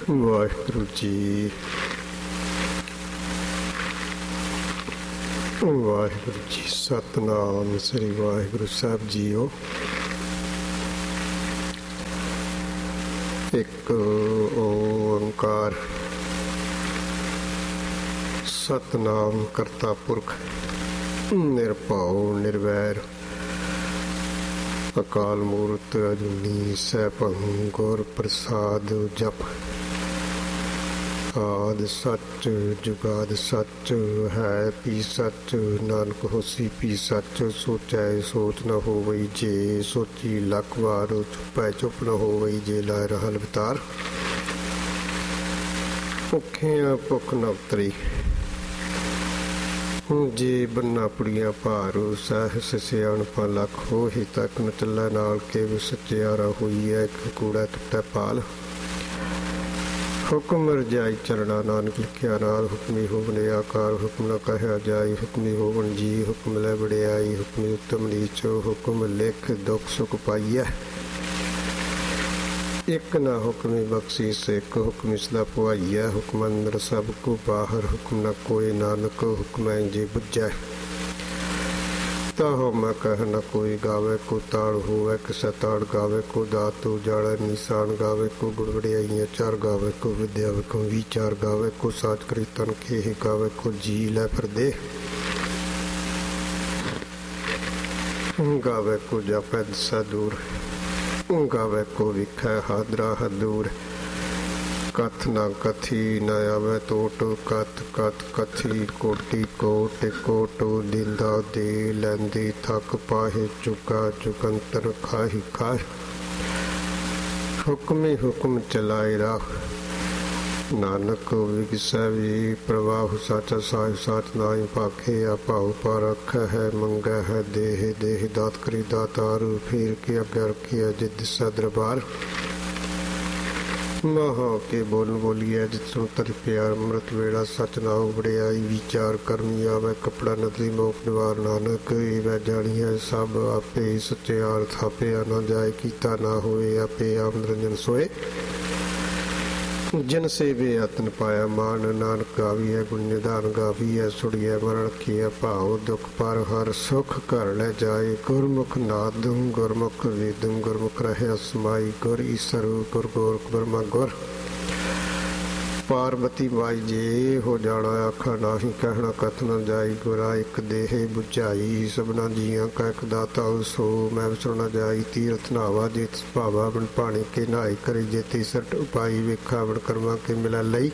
ਵਾਹਿਗੁਰੂ ਜੀ। ਵਾਹਿਗੁਰੂ ਜੀ। ਸਤਿਨਾਮ ਸ੍ਰੀ ਵਾਹਿਗੁਰੂ ਸਾਹਿਬ JIO. ਇੱਕ ਓਂਕਾਰ ਸਤਿਨਾਮ ਕਰਤਾ ਪੁਰਖ ਨਿਰਭਉ ਨਿਰਵੈਰ ਅਕਾਲ ਮੂਰਤ ਅਜੂਨੀ ਸੈਭੰ ਗੁਰ ਪ੍ਰਸਾਦ ਜਪ। ਆਦਿ ਸੱਚ ਜੁਗਾਦ ਸੱਚ ਹੈ ਪੀ ਸੱਚ ਨਾਨਕ ਹੋਸੀ ਪੀ ਸੱਚ। ਸੋਚੈ ਸੋਚ ਨ ਹੋਵਈ ਜੇ ਸੋਚੀ ਲੱਖ ਵਾਰ ਚੁੱਪੈ ਚੁੱਪ ਨ ਹੋਵਈ ਜੇ ਲਾਇ ਰਹਲ ਵਿਤਾਰ। ਭੁੱਖਿਆਂ ਭੁੱਖ ਨ ਉਤਰੀ ਜੇ ਬੰਨਾ ਪੁੜੀਆਂ ਭਾਰੂ ਸਹਿਸ ਸਿਆਣਪਾਂ ਲੱਖ ਹੋਹੀ ਤੱਕ ਨ ਚੱਲੈ ਨਾਲ ਕੇ ਸੱਚਿਆਰਾ ਹੋਈ ਹੈ ਇੱਕ ਕੂੜਾ ਟੁੱਟੈ ਪਾਲ। ਹੁਕਮ ਰਜਾਈ ਚਰਣਾ ਨਾਨਕ ਲਿਖਿਆ ਨਾਲ ਹੁਕਮੀ ਹੋਵਨ ਆਕਾਰ ਹੁਕਮ ਨ ਕਹਿਆ ਜਾਈ ਹੁਕਮੀ ਹੋਵਨ ਜੀ ਹੁਕਮ ਲੈ ਵਡਿਆਈ ਹੁਕਮੀ ਉੱਤਮ ਨੀਚ ਹੁਕਮ ਲਿਖ ਦੁੱਖ ਸੁਖ ਪਾਈਐ। ਇੱਕ ਨਾ ਹੁਕਮੀ ਬਖਸ਼ੀਸ ਇੱਕ ਹੁਕਮ ਸਦਾ ਪੁਆਈਐ। ਹੁਕਮ ਅੰਦਰ ਸਭ ਕੋ ਬਾਹਰ ਹੁਕਮ ਨ ਕੋਇ ਨਾਨਕ ਹੁਕਮੈ ਜੇ ਬੁੱਝੈ। ਤਾਹੋ ਮੈਂ ਕਹਿ ਨ ਕੋਈ ਗਾਵੇ ਕੋ ਤਾੜ ਹੋਵੇ ਕਿਸੇ ਤਾੜ ਗਾਵੇ ਕੋ ਦਾਤੂ ਜਾਲੇ ਨਿਸ਼ਾਨ ਗਾਵੇ ਕੋ ਗੁਣ ਵਡਿਆਈਆਂ ਚਾਰ ਗਾਵੇ ਕੋ ਵਿਦਿਆ ਵੇਖੋ ਵਿਚਾਰ ਗਾਵੇ ਕੋ ਸਾਚ ਕਰੀ ਤਨ ਖੇਹ ਗਾਵੇ ਕੋ ਜੀ ਲੈ ਫਿਰਦੇ ਗਾਵੇ ਕੋ ਜਾਪੈ ਦਿਸਾ ਦੂਰ ਗਾਵੇ ਕੋ ਵਿਖੈ ਹਾਦਰਾ ਹਦੂਰ। ਕਥ ਨਾ ਕਥੀ ਨ ਆਵੇ ਟੋਟ ਕਥ ਕਥ ਕਥੀ ਕੋਟੀ ਕੋਟ ਕੋਟ ਦਿੰਦਾ ਦੇ ਲੈਂਦੀ ਥੱਕ ਪਾਹੇ ਚੁਕਾ ਚੁਕੰਤਰ ਖਾਹੀ ਖਾਹ। ਹੁਕਮੇ ਹੁਕਮ ਚਲਾਏ ਰਾਹ ਨਾਨਕ ਵਿਗਸੈ ਵੀ ਪ੍ਰਵਾਹ ਸੱਚ ਸਾਹਿਬ ਸੱਚ ਨਾਇ ਭਾਖੇ ਆਪਾਉ ਪਰਖ ਹੈ ਮੰਗੈ ਹੈ ਦੇਹ ਦੇਹ ਦਾਤ ਕਰੀ ਦਾਤਾਰ ਫਿਰ ਕੇ ਅੱਗੇ ਰੱਖਿਆ ਜਿ ਦਿਸਾ ਦਰਬਾਰ। ਮਹਾ ਕੇ ਬੋਲ ਬੋਲੀਐ ਜਿਤ ਸੁਣ ਤਰ ਪਿਆਰ ਅੰਮ੍ਰਿਤ ਵੇਲਾ ਸਚ ਨਾਉ ਵਡਿਆਈ ਵਿਚਾਰ ਕਰਨੀ ਆਵੇ ਕੱਪੜਾ ਨਦਰੀ ਮੋਖ ਨਿਵਾਰ ਨਾਨਕ ਇਹ ਵੈ ਜਾਣੀਐ ਸਭ ਆਪੇ ਸਚਿਆਰ ਥਾਪਿਆ ਨਾ ਜਾਏ ਕੀਤਾ ਨਾ ਹੋਏ ਆਪੇ ਆਮਦ ਰੰਜਨ ਸੋਏ। ਜਿਨ ਸੇਵੇ ਯਤਨ ਪਾਇਆ ਮਾਨ ਨਾਨਕ ਗਾਵੀਐ ਗੁਣ ਨਿਧਾਨ ਗਾਵੀਐ ਸੁੜੀਐ ਮਰ ਰੱਖੀਐ ਭਾਉ ਦੁਖ ਪਰ ਹਰ ਸੁਖ ਘਰ ਲੈ ਜਾਏ। ਗੁਰਮੁਖ ਨਾਦੁੰ ਗੁਰਮੁਖ ਵੇਦੁੰ ਗੁਰਮੁਖ ਰਹਿ ਸਮਾਈ ਗੁਰ ਈਸਰ ਗੁਰ ਗੋਰਖ ਬ੍ਰਹਮਾ ਗੁਰ। ਪਾਰਬਤੀ ਮਾਈ ਜੇ ਹੋ ਜਾਣਾ ਆਖਾ ਨਾਹੀ ਕਹਿਣਾ ਕਥ ਨ ਜਾਈ ਗੁਰਾ ਇੱਕ ਦੇਹ ਬੁਝਾਈ ਸਭਨਾ ਜੀਆਂ ਕਾ ਇੱਕ ਦਾਤਾ ਸੋ ਮੈਂ ਵਿਸਰ ਨ ਜਾਈ। ਤੀਰਥ ਨਾਵਾ ਜੇ ਤਿਸ ਭਾਵਾ ਬਣ ਪਾਣੀ ਕੇ ਨਹਾਈ ਕਰੀ ਜੇ ਤੀਸਰਟ ਉਪਾਈ ਵੇਖਾ ਬਣ ਕਰਮਾਂ ਕੇ ਮਿਲਾ ਲਈ।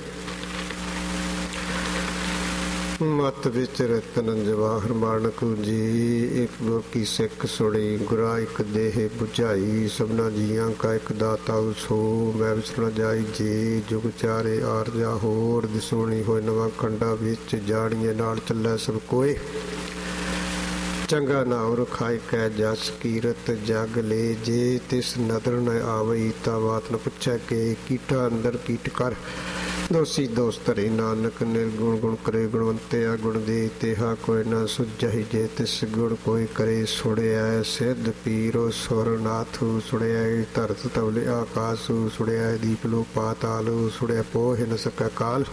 ਮਤ ਵਿੱਚ ਰਤਨ ਜਵਾਹਰ ਮਾਨਕ ਜੀ ਇੱਕ ਗੁਰ ਕੀ ਸਿੱਖ ਸੁਣੀ ਗੁਰਾ ਇੱਕ ਦੇਹ ਬੁਝਾਈ ਸਭਨਾ ਜੀਆਂ ਕਾ ਇੱਕ ਦਾਤਾ ਸੋ ਮੈਂ ਵਿਸਰ ਨ ਜਾਈ। ਜੇ ਜੁਗ ਚਾਰੇ ਆਰਜਾ ਹੋਰ ਦਿਸੋਣੀ ਹੋਏ ਨਵਾਂ ਖੰਡਾ ਵਿੱਚ ਜਾਣੀਏ ਨਾਲ ਚੱਲੇ ਸਭ ਕੋਏ। ਚੰਗਾ ਨਾਉ ਰਖਾਇ ਕੈ ਜਸ ਕੀਰਤ ਜਗ ਲੈ ਜੇ ਤਿਸ ਨਦਰ ਨ ਆਵਈ ਤਾ ਬਾਤ ਨ ਪੁੱਛੈ ਕੇ ਕੀਟਾ ਅੰਦਰ ਕੀਟ ਕਰ। ਦੋਸੀ ਦੋਸ ਧਰੇ ਨਾਨਕ ਨਿਰਗੁਣ ਗੁਣ ਕਰੇ ਗੁਣਵੰਤਿਆ ਗੁਣ ਦੇ ਤੇਹਾ ਕੋਈ ਨਾ ਸੁਝਈ ਜੇ ਤਿਸ ਗੁਣ ਕੋਈ ਕਰੇ। ਸੁੜਿਆ ਸਿੱਧ ਪੀਰੋ ਸੁਰ ਨਾਥੂ ਸੁੜਿਆ ਧਰਤ ਤਵਲੇ ਆਕਾਸੂ ਸੁੜਿਆ ਦੀਪ ਲੋ ਪਾਤਾਲੂ ਸੁੜਿਆ ਪੋਹਿ ਨ ਸਕੈ ਕਾਲ।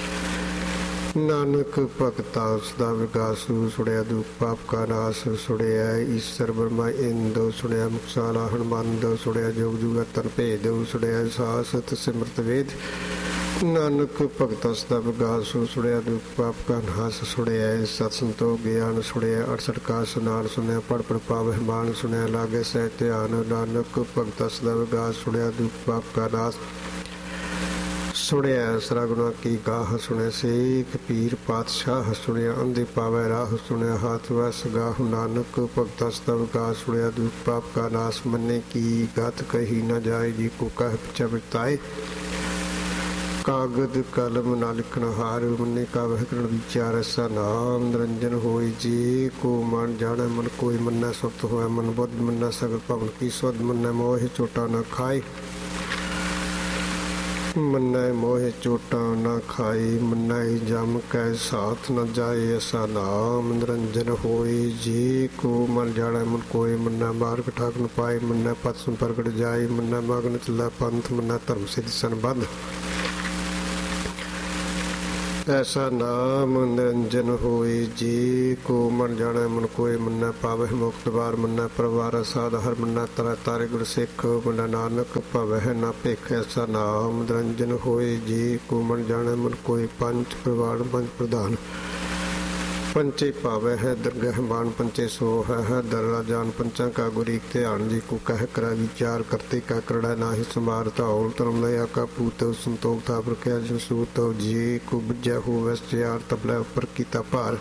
ਨਾਨਕ ਭਗਤਾ ਉਸਦਾ ਵਿਗਾਸੂ ਸੁੜਿਆ ਦੁਖ ਪਾਪ ਕਾ ਨਾਸ ਸੁੜਿਆ ਈਸ਼ਰ ਬ੍ਰਹਮਾ ਇੰਦੋ ਸੁੜਿਆ ਮੁਕਸਾਲਾ ਹਨੁਮੰਦ ਸੁੜਿਆ ਜੋਗ ਜੁਗਾ ਤਨ ਭੇਦ ਸੁੜਿਆ ਸਾਸਤ ਸਿਮਰਤ ਵੇਦ। ਨਾਨਕ ਭਗਤਾ ਸਦਾ ਵਿਗਾਸੂ ਸੁੜਿਆ ਦੁਖ ਪਾਪ ਕਾ ਨਾਸ ਸੁੜਿਆ ਸਤ ਸੰਤੋਖ ਗਿਆਨ ਸੁੜਿਆ 68 ਕਾ ਸੁਨਾਨ ਸੁਣਿਆ ਪੜ ਪੜ ਪਾਵਹਿ ਮਾਨ ਸੁਣਿਆ ਲਾਗੇ ਸਹਿ ਧਿਆਨ। ਨਾਨਕ ਭਗਤਾ ਸਦਾ ਵਿਗਾਸ ਸੁੜਿਆ ਦੁਖ ਪਾਪ ਕਾ ਨਾਸ ਸੁਣਿਆ ਸਰਾ ਗੁਣਾ ਕੀ ਗਾਹ ਸੁਣਿਆ ਸੇਖ ਪੀਰ ਪਾਤਸ਼ਾਹ ਸੁਣਿਆ ਅੰਧੇ ਪਾਵੈ ਰਾਹ ਸੁਣਿਆ ਹਾਥ ਵਸ ਗਾਹ। ਨਾਨਕ ਭਗਤਾ ਸਦਾ ਵਿਗਾਸ ਸੁਣਿਆ ਦੁਖ ਪਾਪ ਕਾ ਨਾਸ ਮੰਨੇ ਕੀ ਗਤ ਕਹੀ ਨ ਜਾਏ ਜੀ ਕੋ ਕਹਿ ਪਿਛੈ ਬਿਤਾਏ। ਕਾਗਦ ਕਲਮ ਨਾ ਲਿਖਣ ਹਾਰ ਮੰਨੇ ਕਾ ਵਹਿ ਕਰਨ ਵਿਚਾਰ ਐਸਾ ਨਾਮ ਨਿਰੰਜਨ ਹੋਏ ਜੇ ਕੋ ਮਨ ਜਾਣੈ ਮਨ ਕੋਈ ਮੰਨੈ ਸੁਰਤ ਹੋਇ ਮਨ ਬੁੱਧ ਮੰਨੈ ਸਗਲ ਭਵਨ ਕੀ ਸੁਧ ਮੰਨੈ ਮੋਹਿ ਚੋਟਾ ਨ ਖਾਏ। ਮੰਨੈ ਮੋਹਿ ਚੋਟਾ ਨ ਖਾਈ ਮੰਨੈ ਜਮ ਕੈ ਸਾਥ ਨ ਜਾਏ ਐਸਾ ਨਾਮ ਨਿਰੰਜਨ ਹੋਏ ਜੇ ਕੋ ਮਨ ਜਾਣੈ ਮਨ ਕੋਈ ਮੰਨੈ ਮਾਰਗ ਠਾਕ ਨ ਪਾਏ ਮੰਨੈ ਪਤ ਸੰਪਰਗਟ ਜਾਏ ਮੰਨੈ ਮਗਨ ਚੱਲੈ ਪੰਥ ਮੰਨੈ ਧਰਮ ਸਿਧ ਸੰਬੰਧ। ਐਸਾ ਨਾਮ ਨਿਰੰਜਨ ਹੋਏ ਜੇ ਕੋ ਮਨ ਜਾਣੈ ਮਨ ਕੋਇ ਮੰਨੈ ਪਾਵਹਿ ਮੁਕਤ ਬਾਰ ਮੰਨੈ ਪਰਵਾਰ ਸਾਧ ਹਰ ਮੰਨੈ ਤਰ ਤਾਰੇ ਗੁਰ ਸਿੱਖ ਮੰਨੈ ਨਾਨਕ ਭਵਹਿ ਨਾ ਭਿਖ। ਐਸਾ ਨਾਮ ਨਿਰੰਜਨ ਹੋਏ ਜੇ ਕੋ ਮਨ ਜਾਣੈ ਮਨ ਕੋਇ ਪੰਚ ਪ੍ਰਵਾਨ ਪੰਚ ਪ੍ਰਧਾਨ ਪੰਚੇ ਭਾਵੈ ਹੈ ਦਰਗਹ ਬਾਣ ਪੰਚੇ ਸੋ ਹੈ ਦਰਲਾ ਜਾਨ ਪੰਚਾਂ ਕਾ ਗੁਰੀ ਧਿਆਨ ਜੀ ਕੋ ਕਹਿ ਕਰਾ ਵਿਚਾਰ ਕਰਤੇ ਕਾ ਕਰੜਾ ਨਾਹੀ ਸਮਾਰ ਧੌਲ ਧਰਮ ਲਿਆ ਕਾ ਪੂਤ ਸੰਤੋਖ ਥਾ ਪ੍ਰਕਿਆ ਜਿ ਸੂਤ ਜੀ ਕੋ ਬੁਝੈ ਹੋਵੈ ਸਿਆਰ ਤਬਲੇ ਉੱਪਰ ਕੀਤਾ ਭਾਰ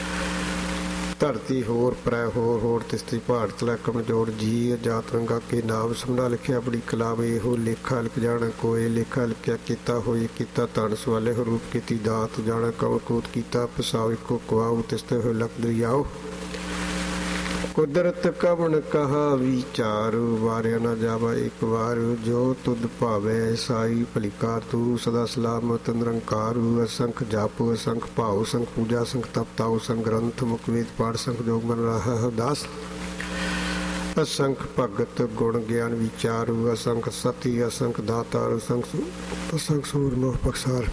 ਧਰਤੀ ਹੋਰ ਪ੍ਰੈ ਹੋਰ ਹੋਰ ਤਿਸਤੀ ਭਾਰਤ ਲੈ ਕਮਜ਼ੋਰ ਜੀ ਜਾਤ ਰੰਗਾ ਕੇ ਨਾਮ ਸਮਝਾ ਲਿਖਿਆ ਬੜੀ ਕਲਾਮ ਇਹੋ ਲੇਖਾ ਲਿਖ ਜਾਣ ਕੋਏ ਲੇਖਾ ਲਿਖਿਆ ਕੀਤਾ ਹੋਏ ਕੀਤਾ ਧਨ ਸਵਾਲੇ ਹੋ ਰੂਪ ਕੀਤੀ ਦਾਤ ਜਾਣ ਕਉ ਕੋਤ ਕੀਤਾ ਪਸਾਉ ਕੋ ਕੁਆਉ ਤਿਸਤੇ ਹੋਏ ਲਖ ਦਰਿਆਓ ਕੁਦਰਤ ਕਵਣ ਕਹਾ ਵਿਚਾਰ ਵਾਰਿਆ ਨਾ ਜਾਵਾ ਇੱਕ ਵਾਰ ਜੋ ਤੁਧ ਭਾਵੈ ਸਾਈ ਭਲਿਕਾਰ ਤੂੰ ਸਦਾ ਸਲਾਮਤ ਨਿਰੰਕਾਰ ਅਸੰਖ ਜਪ ਅਸੰਖ ਭਾਉ ਸੰਖ ਪੂਜਾ ਸੰਖ ਤਪ ਤਾਉ ਸੰਖ ਗ੍ਰੰਥ ਮੁਖ ਵੇਦ ਪਾਠ ਸੰਖ ਜੋਗ ਮਨ ਰਹਾ ਦਾਸ ਅਸੰਖ ਭਗਤ ਗੁਣ ਗਿਆਨ ਵਿਚਾਰੂ ਅਸੰਖ ਸਤੀ ਅਸੰਖ ਦਾਤਾਰ ਅਸੰਖ ਸੂਰ ਮੋਹ ਪਖਸਾਰ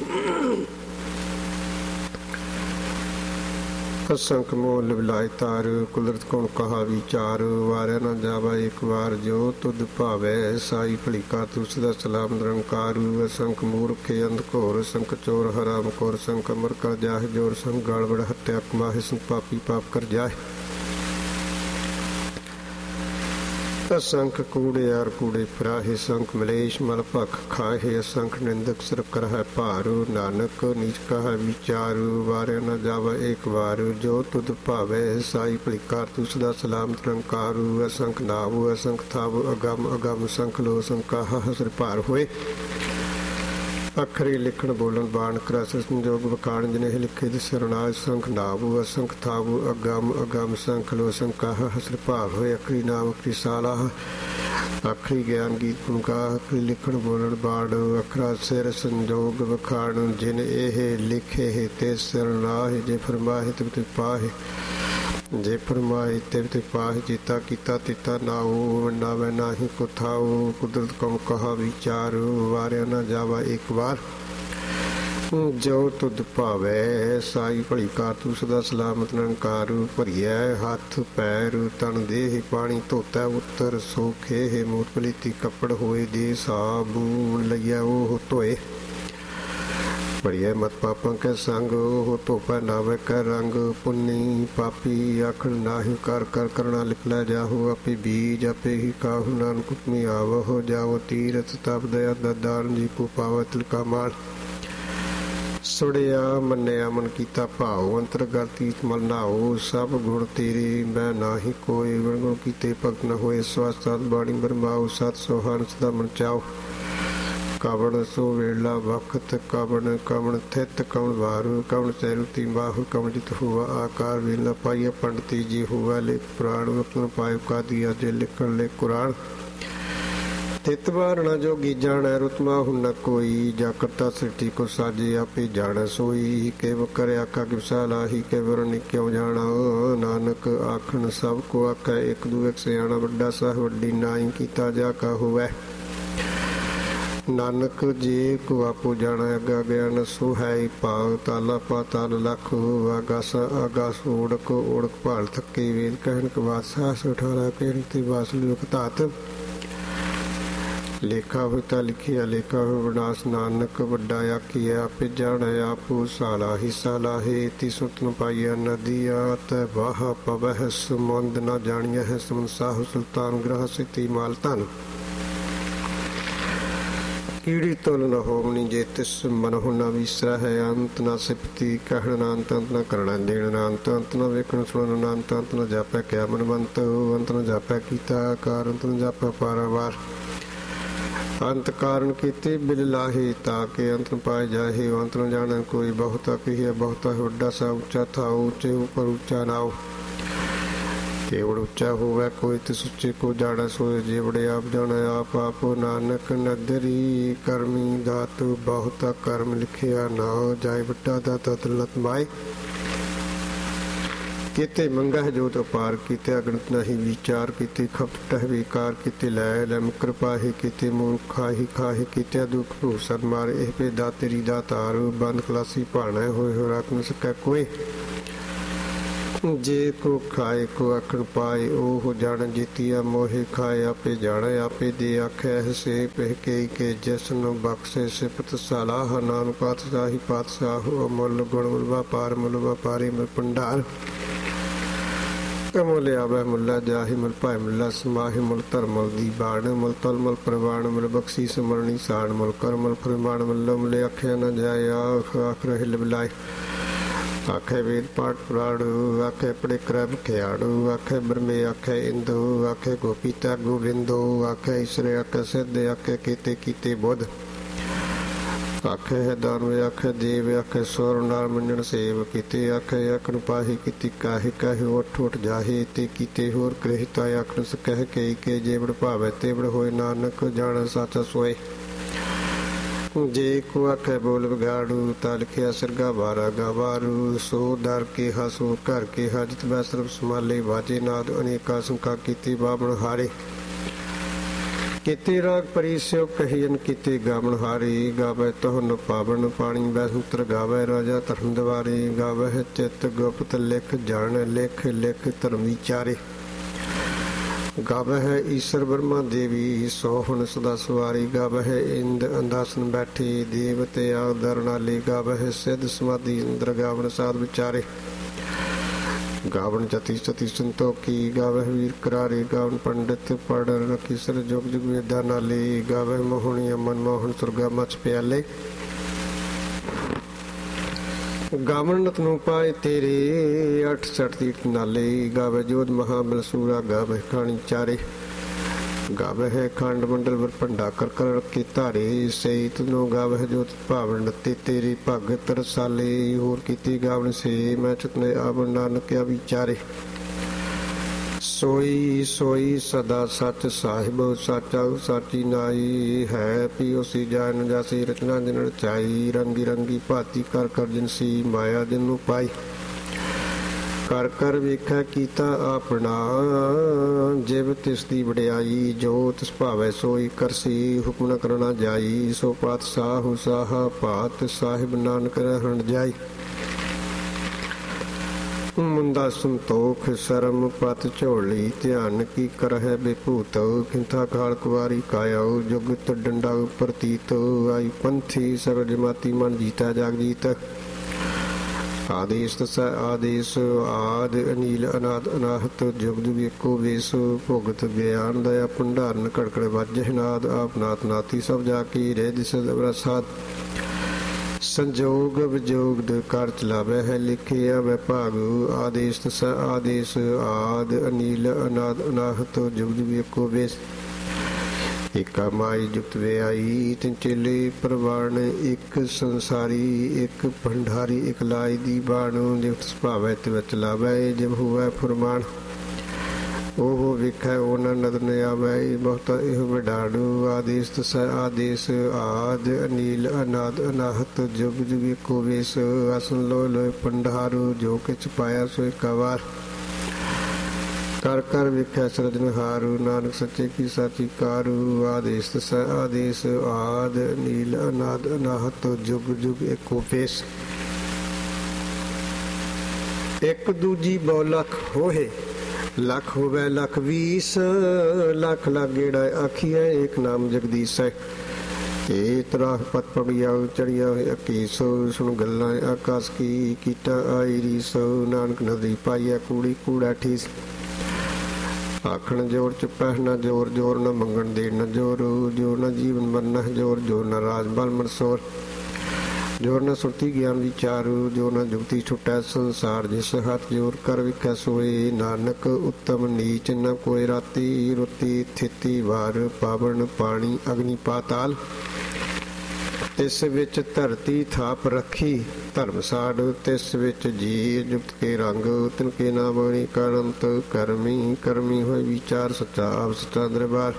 ਅਸੰਖ ਮੋਹ ਲਿਵਲਾਇ ਤਾਰ ਕੁਦਰਤ ਕੌਣ ਕਹਾ ਵਿਚਾਰ ਵਾਰਿਆ ਨਾ ਜਾਵਾ ਇੱਕ ਵਾਰ ਜੋ ਤੁਧ ਭਾਵੈ ਸਾਈ ਭਲਿਕਾਰ ਤੂੰ ਸਦਾ ਸਲਾਮ ਨਿਰੰਕਾਰ ਅਸੰਖ ਮੂਰਖ ਅੰਧ ਘੋਰ ਸੰਖ ਚੋਰ ਹਰਾਮ ਖੋਰ ਸੰਖ ਅਮਰ ਕਰ ਜਾਹਿ ਜੋਰ ਸੰਖ ਗਾਲ ਬੜ ਹੱਤਿਆ ਕਮਾਹਿ ਸੰਖ ਪਾਪੀ ਪਾਪ ਕਰ ਜਾਹਿ ਅਸੰਖ ਕੂੜਿਆਰ ਕੂੜੇ ਫਿਰਾਹੇ ਸੰਖ ਮਲੇਸ਼ ਮਲ ਭਖ ਖਾਹੇ ਅਸੰਖ ਨਿੰਦਕ ਸਿਰ ਕਰਹਿ ਭਾਰੂ ਨਾਨਕ ਨੀਚ ਕਹੈ ਵਿਚਾਰੂ ਵਾਰਿਆ ਨਾ ਜਾਵਾ ਇੱਕ ਵਾਰ ਜੋ ਤੁਧ ਭਾਵੈ ਸਾਈ ਭਲਿਕਾਰ ਤੂੰ ਸਦਾ ਸਲਾਮਤ ਨਿਰੰਕਾਰੂ ਅਸੰਖ ਨਾਵ ਅਸੰਖ ਥਾਵ ਅਗਮ ਅਗਮ ਸੰਖ ਲੋ ਸੰਕਾਹ ਹਸਰ ਭਾਰ ਹੋਏ ਅੱਖਰੀ ਲਿਖਣ ਬੋਲਣ ਬਾਣ ਕਰਾਸ ਸੰਜੋਗ ਵਕਾਣ ਜਿਨੇ ਲਿਖੇ ਦੇ ਸਰਨਾਜ ਸੰਖ ਨਾਵ ਅਸੰਖ ਥਾਵ ਅਗਮ ਅਗਮ ਸੰਖ ਲੋ ਸੰਕਾਹ ਹਸਰ ਭਾਰ ਹੋਏ ਅੱਖਰੀ ਨਾਮ ਅਖਰੀ ਸਾਲਾ ਆਖਰੀ ਗਿਆਨ ਗੀਤ ਗੁਣਗਾ ਆਖਰੀ ਲਿਖਣ ਬੋਲਣ ਬਾੜ ਅੱਖਰਾ ਸਿਰ ਸੰਜੋਗ ਵਖਾਣ ਜਿਨ ਇਹ ਲਿਖੇ ਤੇ ਸਰਨਾਹ ਜੇ ਫਰਮਾਏ ਤੇ ਪਾਹੇ ਜੇ ਫਰਮਾਏ ਤੇ ਪਾਹੇ ਜੀਤਾ ਕੀਤਾ ਤਿਤਾ ਨਾਉ ਵੰਡਾਵੇ ਨਾਹੀ ਕੋ ਥਾਉ ਕੁਦਰਤ ਕਉ ਕਹਾ ਵਿਚਾਰ ਵਾਰਿਆ ਨਾ ਜਾਵਾ ਇੱਕ ਵਾਰ ਜੋ ਤੁਧ ਭਾਵੈ ਸਾਈ ਭਲਿਕਾਰ ਤੂੰ ਸਦਾ ਸਲਾਮਤ ਨਿਰੰਕਾਰ ਭਰੀਐ ਹੱਥ ਪੈਰ ਤਨ ਦੇਹ ਪਾਣੀ ਧੋਤੈ ਉੱਤਰ ਸੋਖੇ ਮੂਤ ਪਲੀਤੀ ਕੱਪੜ ਹੋਏ ਦੇ ਸਾਬੂਨ ਲਈਐ ਉਹ ਧੋਏ ਭਰੀਐ ਮਤ ਪਾਪਾਂ ਕੈ ਸੰਗ ਉਹ ਧੋਪੈ ਨਾਵੇ ਕੈ ਰੰਗ ਪੁੰਨੀ ਪਾਪੀ ਆਖਣ ਨਾਹੀ ਕਰ ਕਰ ਕਰਣਾ ਲਿਖ ਲੈ ਜਾਹੋ ਆਪੇ ਬੀਜ ਆਪੇ ਹੀ ਕਾਹੂ ਨਾਨਕ ਹੁਕਮੀ ਆਵੋ ਜਾਵੋ ਤੀਰਥ ਤਪ ਦਇਆ ਦਾਨ ਜੀ ਕੋ ਪਾਵੈ ਤਿਲਕਾ ਮਾਲ ਸੁੜਿਆ ਮੰਨਿਆ ਮਨ ਕੀਤਾ ਭਾਉ ਅੰਤਰਗਤੀ ਮਲ ਨਾਉ ਸਭ ਗੁਣ ਤੇਰੇ ਮੈਂ ਨਾਹੀ ਕੋਈ ਗੁਣ ਕੀਤੇ ਭਗਤ ਨ ਹੋਏ ਸਵਾਸਤ ਬਾਣੀ ਬਰਮਾਉ ਸਤ ਸੋਹਣ ਸਦਾ ਮਨ ਚਾਉ ਕਵਣ ਸੋ ਵੇਲਾ ਵਖਤ ਕਵਣ ਕਵਣ ਥਿਤ ਕਵਣ ਵਾਰੂ ਕਵਣ ਸੈਰੁਤੀ ਬਾਹੂ ਕਵਣ ਜਿਤ ਹੁਆ ਆਕਾਰ ਵੇਲਾ ਪਾਈਆ ਪੰਡਤੀ ਜੀ ਹੁਆ ਲਿਖ ਪੁਰਾਣ ਵਕਨ ਪਾਇ ਕਾਦੀ ਅਜੇ ਲਿਖਣ ਲੈ ਕੁਰਾਨ ਤਿਤ ਵਾਰਣਾ ਜੋਗੀ ਜਾਣੈ ਰੁਤਮਾ ਹੁਨ ਕੋਈ ਜਾ ਕਰਤਾ ਸ੍ਰਿਸ਼ਟੀ ਕੋ ਸਾਜੇ ਆਪੇ ਜਾਣੈ ਸੋਈ ਕਿਵ ਕਰਿਆ ਕਾ ਕਿਵਸਾ ਲਾਹੀ ਕਿਵਰ ਨੀ ਕਿਉ ਜਾਣਾ ਨਾਨਕ ਆਖਣ ਸਭ ਕੋ ਆਖੈ ਇੱਕ ਦੂਏ ਸਿਆਣਾ ਵੱਡਾ ਸਾਹਿਬ ਵੱਡੀ ਨਾਈ ਕੀਤਾ ਜਾ ਕਾ ਹੋਵੈ ਨਾਨਕ ਜੇ ਕੋ ਆਪੋ ਜਾਣੈ ਅਗਾ ਗਿਆਨ ਸੋ ਹੈ ਭਾਵ ਤਾਲਾ ਪਾਤਾਲ ਲਖ ਆਗਾਸ ਆਗਾਸ ਓੜਕ ਓੜਕ ਭਾਲ ਥੱਕੇ ਵੇਦ ਕਹਿਣ ਕਵਾਸਾ 18 ਕਹਿਣ ਤੇ ਵਾਸ ਲੋਕ ਧਾਤ ਲੇਖਾ ਹੋਇ ਤਾਂ ਲਿਖਿਆ ਲੇਖਾ ਹੋਇ ਵਿਨਾਸ਼ ਨਾਨਕ ਵੱਡਾ ਆਖੀਐ ਆਪੇ ਜਾਣੈ ਆਪੋ ਸਾਲਾ ਹਿੱਸਾ ਲਾਹੇ ਤੀ ਸੁਤਨ ਪਾਈਐ ਨਦੀਆ ਤੈ ਵਾਹ ਪਵਹਿ ਸਮੁੰਦ ਨਾ ਜਾਣੀਐ ਹੈ ਸਮਨ ਸਾਹ ਸੁਲਤਾਨ ਗ੍ਰਹ ਸਿਤੀ ਮਾਲ ਧਨ ਕੀੜੀ ਤੁਲ ਨ ਹੋਵਨੀ ਜੇ ਤਿਸ ਮਨ ਹੁਨਾ ਵਿਸਰਾ ਹੈ ਅੰਤ ਨਾ ਸਿਫਤੀ ਕਹਿਣ ਨਾ ਅੰਤ ਅੰਤ ਨਾ ਕਰਣਾ ਦੇਣ ਨਾ ਅੰਤ ਅੰਤ ਨਾ ਵੇਖਣ ਸੁਣਨ ਨਾ ਅੰਤ ਅੰਤ ਨਾ ਜਾਪੈ ਕਿਆ ਮਨਵੰਤ ਅੰਤ ਨਾ ਜਾਪੈ ਕੀਤਾ ਕਾਰ ਅੰਤ ਨਾ ਜਾਪੈ ਪਾਰਾਵਾਰ ਅੰਤ ਕਾਰਨ ਕੀਤੇ ਬਿਲ ਲਾਹੇ ਤਾਂ ਕਿ ਅੰਤ ਨ ਪਾਏ ਜਾਹੇ ਅੰਤ ਨ ਜਾਣੈ ਕੋਈ ਬਹੁਤਾ ਕਹੀਏ ਬਹੁਤਾ ਵੱਡਾ ਸਾ ਉੱਚਾ ਥਾ ਉੱਚੇ ਉੱਪਰ ਉੱਚਾ ਨਾਉ ਕੇਵੜ ਉੱਚਾ ਹੋਵੇ ਕੋਈ ਤੇ ਸੁੱਚੇ ਕੋ ਜਾਣੈ ਸੋਏ ਜੇ ਵੜੇ ਆਪ ਜਾਣੈ ਆਪ ਆਪੋ ਨਾਨਕ ਨਦਰੀ ਕਰਮੀ ਦਾਤ ਬਹੁਤਾ ਕਰਮ ਲਿਖਿਆ ਨਾ ਜਾਏ ਵੱਡਾ ਦਾਤਾ ਤਲਤ ਮਾਏ ਕੀਤੇ ਮੰਗਹਿ ਜੋਤ ਅਪਾਰ, ਕੀਤੇ ਅਗਣਤ ਨਹੀਂ ਵਿਚਾਰ, ਕੀਤੇ ਖਪਟ ਟਹਿ ਵਿਕਾਰ, ਕੀਤੇ ਲੈ ਲੈ ਮੁਕਰ ਪਾਹੀ, ਕੀਤੇ ਮੂਲ ਖਾਹੀ ਖਾਹੀ, ਕੀਤੇ ਦੁਖ ਭੂਸਰ ਮਾਰ, ਇਹ ਪੇ ਦਾ ਤੇਰੀ ਦਾ ਤਾਰ, ਬੰਦ ਖਲਾਸੀ ਭਾਣਾ ਹੋਏ ਹੋ ਰੱਖ ਨ ਸਕੈ ਕੋਏ। ਜੇ ਕੋ ਖਾਏ ਕੋ ਆਖਣ ਪਾਏ, ਉਹ ਜਾਣ ਜੀਤੀਆ ਮੋਹਿ ਖਾਏ, ਆਪੇ ਜਾਣੇ ਆਪੇ ਦੇ ਆਖੈ ਸੇ ਪਹਿ ਕੇ ਜਿਸ ਨੂੰ ਬਖਸ਼ੇ ਸਿਫਤ ਸਲਾਹ, ਨਾਨਕ ਪਾਤਸ਼ਾਹੀ ਪਾਤਸ਼ਾਹ ਅਮੁੱਲ ਗੁਣ ਮੁਲ ਵਪਾਰ ਮੁਲ ਵਪਾਰੀ ਮੁਲ ਭੰਡਾਰ, ਮੁਲ ਆਵੈ ਮੁੱਲਾ ਜਾਹੀ ਮੁਲ ਭਾਇ ਮੁੱਲਾ ਸਮਾਹੀ, ਮੁਲ ਧਰਮ ਮੁਲ ਦੀ ਬਾਣ, ਮੁਲ ਤਲ ਮੁਲ ਪ੍ਰਵਾਣ, ਮੁਲ ਬਖਸ਼ੀ ਸਮਰਣੀ ਸਾਣ, ਮੁਲ ਕਰ ਮੁਲ ਫਰਮਾਨ, ਮੁੱਲ ਮੁਲੇ ਆਖਿਆ ਨ ਜਾਏ, ਆਖ ਰਹੇ ਲਿਬਲਾਏ, ਆਖੇ ਵੇਦ ਪਾਠ ਪੁਰਾਣੂ, ਆਖੇ ਪੜੇ ਕਰਮ ਖਿਆੜੂ, ਆਖੇ ਬ੍ਰਹਮੇ ਆਖੇ ਇੰਦੂ, ਆਖੇ ਗੋਪੀਤਾ ਗੋਬਿੰਦੋ, ਆਖੇ ਈਸ਼ਰ ਆਖੇ ਸਿੱਧ, ਆਖੇ ਕੀਤੇ ਕੀਤੇ ਬੁੱਧ, ਆਖੇ ਹੈ ਦਾਨਵ, ਆਖੇ ਦੇਵ, ਆਖੇ ਸੋਰ ਨਾਰ ਮੰਨਣ ਸੇਵ, ਕੀਤੇ ਆਖੇ ਆਖਣ ਪਾਹੀ, ਕੀਤੀ ਕਾਹੇ ਕਾਹੇ ਉੱਠ ਉੱਠ ਜਾਹੇ, ਤੇ ਕੀਤੇ ਹੋਰ ਗ੍ਰਹਿਤਾ ਆਖਣ ਸਕਹਿ ਕੇ ਜੇਵੜ ਭਾਵੈ ਤੇਵੜ ਹੋਏ, ਨਾਨਕ ਜਾਣ ਸਾਚਾ ਸੋਏ। ਜੇ ਕੋ ਆਖੇ ਬੋਲ ਵਿਗਾੜੂ, ਤਾ ਲਿਖਿਆ ਸਿਰਗਾ ਬਾਰਾ ਗਾਵਾਰੂ, ਸੋ ਦਰ ਕੇ ਹਸੋ ਘਰ ਕੇ ਹਜਤ ਬੈ ਸਰਬ ਸਮਾਲੇ, ਵਾਜੇ ਨਾਦ ਅਨੇਕਾ ਸੰਕਾ, ਕੀਤੀ ਬਾਬਣ ਹਾਰੇ, ਕੀਤੇ ਰਾਗ ਪਰੀ ਸਿਓ ਕਹੀਨ, ਕੀਤੇ ਗਾਵਣ ਹਾਰੇ, ਗਾਵੇ ਤੋਹਨ ਪਾਵਨ ਪਾਣੀ ਬੈ ਸੂਤਰ, ਗਾਵੇ ਰਾਜਾ ਧਰਮ ਦਵਾਰੇ, ਗਾਵੇ ਚਿਤ ਗੁਪਤ ਲਿਖ ਜਾਣ, ਲਿਖ ਲਿਖ ਧਰਮ ਵਿਚਾਰੇ, ਗਾਵੇ ਹੈ ਈਸ਼ਰ ਬ੍ਰਹਮਾ ਦੇਵੀ, ਸੋਹਣ ਸਦਾ ਸਵਾਰੀ, ਗਾਵੇ ਹੈ ਇੰਦ ਅੰਦਾਸਨ ਬੈਠੇ, ਦੇਵ ਤੇ ਆਦਰ ਨਾਲੇ, ਗਾਵੇ ਹੈ ਸਿੱਧ ਸਮਾਧੀ ਅੰਦਰ, ਗਾਵਣ ਸਾਧ ਵਿਚਾਰੇ, ਗਾਵਣ ਜਤੀ ਸਤੀ ਸੰਤੋਖੀ, ਗਾਵੇ ਵੀਰ ਕਰਾਰੇ, ਗਾਵਣ ਪੰਡਿਤ ਪੜ੍ਹ ਰਖੀ ਸਰ ਜੁਗ ਜੁਗ ਵੇਦਾਂ ਨਾਲੇ, ਗਾਵੇ ਮੋਹਣੀ ਅਮਨ ਮੋਹਨ ਸੁਰਗਾ ਮਚ ਪਿਆਲੇ, ਗਾਵਣ ਨਤਨੂ ਪਾਏ ਤੇਰੇ, ਅੱਠ ਸਠ ਤੀਰਥ ਨਾਲੇ, ਗਾਵੇ ਜੋਧ ਮਹਾਬਲ ਸੂਰਾ, ਗਾਵੇ ਖਾਣੀ ਚਾਰੇ, ਗਾਵੇ ਹੈ ਖੰਡ ਮੰਡਲ ਵਰ ਭੰਡਾ ਕਰ ਕਰ ਰੱਖੇ ਧਾਰੇ, ਸਹੀ ਤਨੋ ਗਾਵੇ ਜੋਤ ਭਾਵਨ ਤੇ ਤੇਰੇ ਭਗਤ ਰਸਾਲੇ, ਹੋਰ ਕੀਤੀ ਗਾਵਣ ਸੇ ਮੈਂ ਚਤਨੇ ਆਵਣ, ਨਾਨਕਿਆ ਵਿਚਾਰੇ, ਸੋਈ ਸੋਈ ਸਦਾ ਸੱਚ ਸਾਹਿਬ, ਸਾਚਾ ਸਾਚੀ ਨਾਈ ਹੈ, ਪੀਓ ਸੀ ਜਾਨ ਜਾਸੀ ਰਚਨਾ ਜਿਨ ਰਚਾਈ, ਰੰਗੀ ਰੰਗੀ ਭਾਤੀ ਕਰ ਕਰ ਜਿਨਸੀ, ਮਾਇਆ ਜਿਨੂੰ ਪਾਈ, ਕਰ ਕਰ ਵੇਖੈ ਕੀਤਾ ਆਪਣਾ, ਜਿਵ ਤਿਸ ਦੀ ਵਡਿਆਈ, ਜੋ ਤਿਸ ਭਾਵੈ ਸੋਈ ਕਰਸੀ, ਹੁਕਮ ਨ ਕਰਨਾ ਜਾਈ, ਸੋ ਪਾਤਸ਼ਾਹ ਸਾਹਾ ਭਾਤ ਸਾਹਿਬ, ਨਾਨਕ ਰਹਿਣ ਜਾਈ, ਮੁੰਦਾ ਸੰਤੋਖ ਸ਼ਰਮ ਪਤ ਝੋਲੀ, ਧਿਆਨ ਕੀ ਕਰਹਿ ਬੇਭੂਤ, ਖਿੰਥਾ ਕਾਲ ਕੁਵਾਰੀ ਕਾਇਓ, ਜੁਗਤ ਡੰਡਾ ਪ੍ਰਤੀਤ, ਆਈ ਪੰਥੀ ਸਗਲ ਜਮਾਤੀ ਮਨ ਜੀਤਾ ਜਾਗ ਜੀਤ, ਆਦੇਸ਼ ਤਸੈ ਆਦੇਸ਼, ਆਦ ਅਨੀਲ ਅਨਾਦ ਅਨਾਹਤ, ਜੁਗ ਜੁਗ ਏਕੋ ਵੇਸ, ਭੁਗਤ ਗਿਆਨ ਦਇਆ ਭੰਡਾਰਨ, ਕੜਕੜ ਵਾਜਹਿ ਨਾਦ, ਆਪ ਨਾਥ ਨਾਤੀ ਸਭ ਜਾ ਕੀ, ਰਹਿ ਦਿਸ ਸਾਧ, ਸੰਜੋਗ ਵਿਜੋਗ ਦੇ ਕਰ ਚਲਾਵੇ ਹੈ, ਲਿਖਿਆ ਵੈ ਭਾਗੂ, ਆਦੇਸ਼ ਤਸੈ ਆਦੇਸ਼, ਆਦ ਅਨੀਲ ਅਨਾਦ ਅਨਾਹਤ, ਜੁਗ ਜੁਗ ਏਕੋ ਵੇਸ, ਏਕਾ ਮਾਈ ਜੁਗਤ ਵਿਆਈ, ਤਿਨ ਚੇਲੇ ਪ੍ਰਵਾਣ, ਇੱਕ ਸੰਸਾਰੀ ਇੱਕ ਭੰਡਾਰੀ, ਇੱਕ ਲਾਈ ਦੀ ਬਾਣ, ਜਿਵ ਤਿਸ ਭਾਵੈ ਤਿਵ ਚਲਾਵੈ, ਜਿਵ ਹੋਵੈ ਫੁਰਮਾਨ, ਉਹ ਵੇਖੈ ਉਹ ਨਦਰ ਨ ਆਵੈ, ਬਹੁਤਾ ਇਹ ਵਡਾੜੂ, ਆਦੇਸ਼ ਤਸੈ ਆਦੇਸ਼, ਆਦ ਅਨੀਲ ਅਨਾਦ ਅਨਾਹਤ, ਜੁਗ ਜੁਗ ਏਕੋ ਵੇਸ, ਆਸਨ ਲੋ ਲੋਇ ਭੰਡਾਰੂ, ਜੋ ਕਿਛ ਪਾਇਆ ਸੋ ਏਕਾ ਵਾਰ, ਕਰ ਕਰ ਵੇਖਿਆ ਸਿਰਜਣਹਾਰੂ, ਨਾਨਕ ਸੱਚੇ ਕੀ ਸਾਚੀ ਕਾਰੂ, ਆਦੇਸ਼ ਤਸੈ ਆਦੇਸ਼, ਆਦ ਅਨੀਲ ਅਨਾਦ ਅਨਾਹਤ, ਜੁਗ ਜੁਗ ਏਕੋ ਵੇਸ, ਇੱਕ ਦੂਜੀ ਬਹੁ ਲੱਖ ਹੋਏ, ਲੱਖ ਹੋਵੇ ਲੱਖ 20, ਲੱਖ ਲਾਗੇੜਾ ਆਖੀਐ, ਏਕ ਨਾਮ ਜਗਦੀਸ਼ ਹੈ, ਇਹ ਤਰਾਹ ਪਤ ਪੜਿਆ ਚੜਿਆ ਅਕੀਸ, ਸੁਣ ਗੱਲਾਂ ਆਕਾਸ ਕੀ, ਕੀਟਾ ਆਈ ਰੀਸ, ਨਾਨਕ ਨਦੀ ਪਾਈਐ ਕੂੜੀ ਕੂੜਾ ਠੀਸ, ਆਖਣ ਜੋਰ ਚੁੱਪੈ ਨਾ ਜੋਰ, ਜੋਰ ਨ ਮੰਗਣ ਦੇਣ ਨ ਜੋਰ, ਜੋਰ ਨ ਜੀਵਨ ਮਰਨ ਜੋਰ, ਜੋਰ ਨ ਰਾਜ ਬਲ ਮਨਸੋਰ, ਜੋਰ ਨ ਸੁਰਤੀ ਗਿਆਨ ਵਿਚਾਰੂ, ਜੋਰ ਨ ਜੁਗਤੀ ਛੁਟੈ ਸੰਸਾਰ, ਜਿਸ ਹੱਥ ਜੋਰ ਕਰ ਵਿਖੈ ਸੋਏ, ਨਾਨਕ ਉਤਮ ਨੀਚ ਨ ਕੋਈ ਰਾਤੀ, ਰੁਤੀ ਥਿਤੀ ਵਾਰ, ਪਾਵਨ ਪਾਣੀ ਅਗਨੀ ਪਾਤਾਲ, ਤਿਸ ਵਿੱਚ ਧਰਤੀ ਥਾਪ ਰੱਖੀ, ਧਰਮ ਸਾੜ ਤਿਸ ਵਿੱਚ ਜੀ, ਜੁਗਤ ਕੇ ਰੰਗ ਤਿਨ ਕੇ ਨਾਮ ਬਣੀ, ਕਰਮਤ ਕਰਮੀ ਕਰਮੀ ਹੋਏ ਵਿਚਾਰ, ਸੱਚਾ ਆਪ ਸੱਚਾ ਦਰਬਾਰ,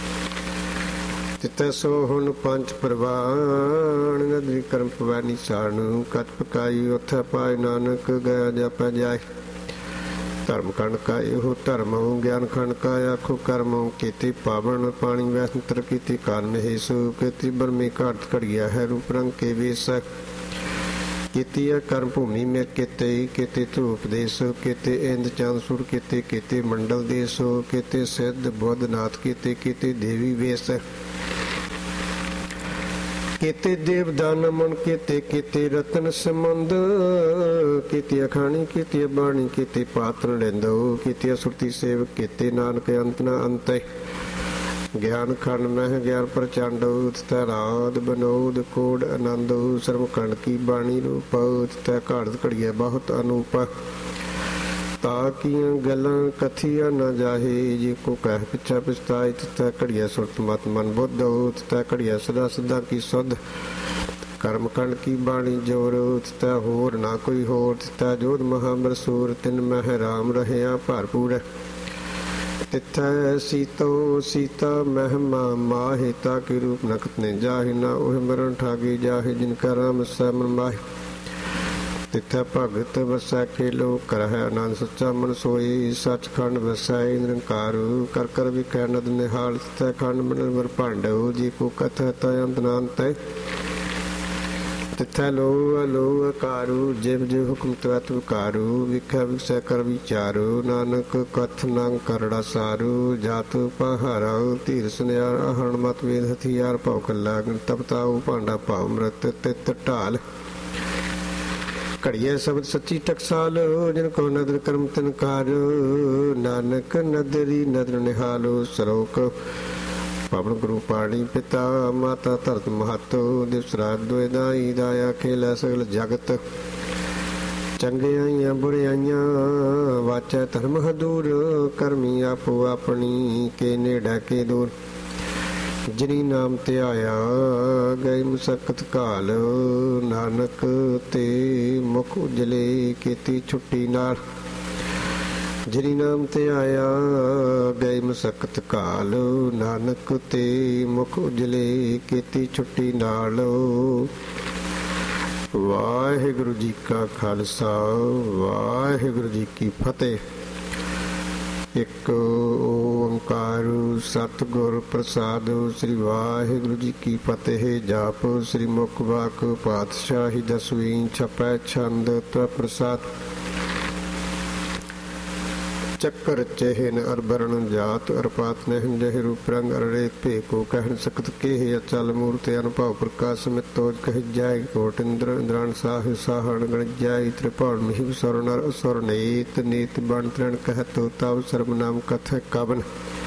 ਤਿਤੈ ਸੋ ਹੁਣ ਪੰਜ ਪ੍ਰਵਾਨ, ਨਦਰੀ ਕਰਮ ਪਵੈ ਨਿਸ਼ਾਨ, ਕਚ ਪਕਾਈ ਉਥੈ ਪਾਇ, ਨਾਨਕ ਗਿਆ ਜਾਪੈ ਜਾਏ, ਧਰਮ ਖੰਡ ਕਾ ਇਹੋ ਧਰਮ ਗਿਆਨ ਖੰਡ ਕਾ ਆਖੋ ਕਰਮ ਕੀਤੀ ਪਾਵਨ ਪਾਣੀ ਵੈਸੰਤਰ ਕੀਤੀ ਕਾਰਨ ਹੇਸੁ ਕੀਤੀ ਬਰਮੀ ਘਾਟ ਘੜੀਆ ਹੈ ਰੂਪ ਰੰਗ ਕੇ ਵੇਸ ਕੀਤੀ ਹੈ ਕਰਮ ਭੂਮੀ ਮੇਰ ਕੀਤੇ ਧੂਪ ਦੇਸ ਕੀਤੇ ਇੰਦ ਚੰਦ ਸੁਰ ਕੀਤੇ ਮੰਡਲ ਦੇਸ ਕੀਤੇ ਸਿੱਧ ਬੁੱਧ ਨਾਥ ਕੀਤੇ ਦੇਵੀ ਵੇਸ ਕੀਤੇ ਦੇਵ ਦਾਨ ਮਨ ਕੀਤੇ ਰਤਨ ਸਮੰਦ ਕੀਤੇ ਅਖਾਣੀ ਕੀਤੇ ਬਾਣੀ ਕੀਤੇ ਪਾਤਰ ਲੈਂਦੋ ਕੀਤੇ ਸੁਰਤੀ ਸੇਵ ਕੀਤੇ ਨਾਨਕ ਅੰਤ ਨਾ ਅੰਤ ਗਿਆਨ ਖੰਡ ਮਹਿ ਗਿਆਨ ਪ੍ਰਚੰਡ ਤੈ ਰਾਦ ਬਨੋਦ ਕੋਡ ਆਨੰਦ ਸਰਮ ਖੰਡ ਕੀ ਬਾਣੀ ਰੂਪ ਤੈ ਘਾੜਤ ਘੜੀਐ ਬਹੁਤ ਅਨੂਪ ਤਾਕੀਆਂ ਗੱਲਾਂ ਕਥੀਆਂ ਨਾ ਜਾਹੇ ਜੇ ਕੋ ਕਹਿ ਪਿਛਾ ਪਛਤਾਇ ਤੈ ਘੜੀਐ ਸੁਰਤ ਮਤ ਮਨ ਬੁੱਧ ਤੈ ਘੜੀਐ ਸਦਾ ਸਦਾ ਕੀ ਸੁਧ ਕਰਮ ਖੰਡ ਕੀ ਬਾਣੀ ਜੋਰ ਤੈ ਹੋਰ ਨਾ ਕੋਈ ਹੋਰ ਤੈ ਜੋਧ ਮਹਾਬਰ ਸੂਰ ਤਿਨ ਮਹਿ ਰਾਮ ਰਹਿਆ ਭਰਪੂਰ ਤਿਥੈ ਸੀਤਾ ਮਹਿਮਾ ਮਾਹਿ ਤਾ ਕੀ ਰੂਪ ਨਖਤ ਨੇ ਜਾਹਿ ਨਾ ਉਹ ਮਰਨ ਠਾਗੀ ਜਾਹਿ ਜਿਨ ਕਾ ਰਾਮ ਸੈਮਨ ਮਾਹਿ ਤਿਥੈ ਭਗਤ ਵਸੈ ਖੇਲੋ ਕਰਹਿ ਆਨੰਦ ਸੱਚਾ ਮਨ ਸੋਈ ਸੱਚਖੰਡ ਵਸੈ ਨਿਰੰਕਾਰ ਕਰ ਕਰ ਵਿਖੈ ਨਦ ਨਿਹਾਲ ਤਿਥੈ ਖੰਡ ਮੰਡਲ ਭੰਡੋ ਜੀ ਕੋ ਕਥੈ ਤੈ ਅੰਤ ਨਾ ਅੰਤ ਤਿਥੈ ਲੋ ਅਕਾਰੂ ਜਿਵ ਜਿਵ ਹੁਕਮ ਤਵ ਕਾਰੂ ਵਿਖੈ ਵਿਖਸੈ ਕਰ ਵਿਚਾਰੂ ਨਾਨਕ ਕਥ ਨੰ ਕਰੜਾ ਸਾਰੂ ਜਾਤ ਪਹਾਰਾ ਧੀਰ ਸੁਨਿਆਰ ਹਰਣ ਮਤ ਵੇਦ ਹਥਿਆਰ ਭੌ ਲਾਗਨ ਤਪਤਾਉ ਭਾਂਡਾ ਭਾਉ ਮ੍ਰਿਤ ਤਿਤ ਢਾਲ ਘੜੀਏ ਸ਼ਬਦ ਸੱਚੀ ਟਕਸਾਲ ਜਿਨ ਕੋ ਨਦਰ ਕਰਮ ਤਨਕਾਰ ਨਾਨਕ ਨਦਰੀ ਨਦਰ ਨਿਹਾਲੋ ਸਰੋਕ ਪਵਨ ਗੁਰੂ ਪਾਣੀ ਪਿਤਾ ਮਾਤਾ ਧਰਤ ਮਹਤੋ ਦਿਵਸ ਰਾਤ ਦੋਇ ਦਾਈ ਦਾਇਆ ਖੇਲਾ ਸਗਲ ਜਗਤ ਚੰਗਿਆਈਆਂ ਬੁਰਿਆਈਆਂ ਵਾਚੈ ਧਰਮ ਹਦੂਰ ਕਰਮੀ ਆਪੋ ਆਪਣੀ ਕੇ ਨੇੜਾ ਕੇ ਦੂਰ ਜਿਨੀ ਨਾਮ ਤੇ ਆਇਆ ਗਈ ਮੁਸਕਤ ਕਾਲ ਨਾਨਕ ਤੇ ਮੁਖ ਉਜਲੇ ਕੀਤੀ ਛੁੱਟੀ ਨਾਲ ਜਿਨੀ ਨਾਮ ਤੇ ਆਇਆ ਗਈ ਮੁਸਕਤ ਕਾਲ ਨਾਨਕ ਤੇ ਮੁਖ ਉਜਲੇ ਕੀਤੀ ਛੁੱਟੀ ਨਾਲ ਵਾਹਿਗੁਰੂ ਜੀ ਕਾ ਖਾਲਸਾ ਵਾਹਿਗੁਰੂ ਜੀ ਕੀ ਫਤਿਹ। ਇੱਕ ਓੰਕਾਰ ਸਤਿਗੁਰ ਪ੍ਰਸਾਦ ਸ੍ਰੀ ਵਾਹਿਗੁਰੂ ਜੀ ਕੀ ਫਤਿਹ। ਜਾਪ ਸ੍ਰੀ ਮੁਖ ਵਾਕ ਪਾਤਸ਼ਾਹੀ ਦਸਵੀਂ ਛਪੈ ਛੰਦ ਤਵ ਪ੍ਰਸਾਦ ਚੱਕਰ ਚਹਿਨ ਅਰਬਰਨ ਜਾਤ ਅਰਪਾਤ ਨਹਿ ਜਹ ਰੂਪ ਰੰਗ ਅਰੇ ਭੇ ਕੋ ਕਹਿਣ ਸਕਤ ਕੇ ਅਚਲ ਮੂਰਤ ਅਨੁਭਵ ਪ੍ਰਕਾਸ਼ ਮਿਤੋਜ ਕਹਿ ਜਾਇ ਕੋਟ ਇੰਦਰ ਇੰਦਰਾਨ ਸਾਹ ਸਾਹਣ ਗਣ ਜਾਇ ਤ੍ਰਿਪਾਣ ਮਹਿ ਸਰ ਨਰ ਅਸੁਰ ਨੀਤ ਨੀਤ ਬਣ ਤ੍ਰਣ ਕਹਿ ਤਵ ਸਰਬ ਨਾਮ ਕਥ ਕਵਨ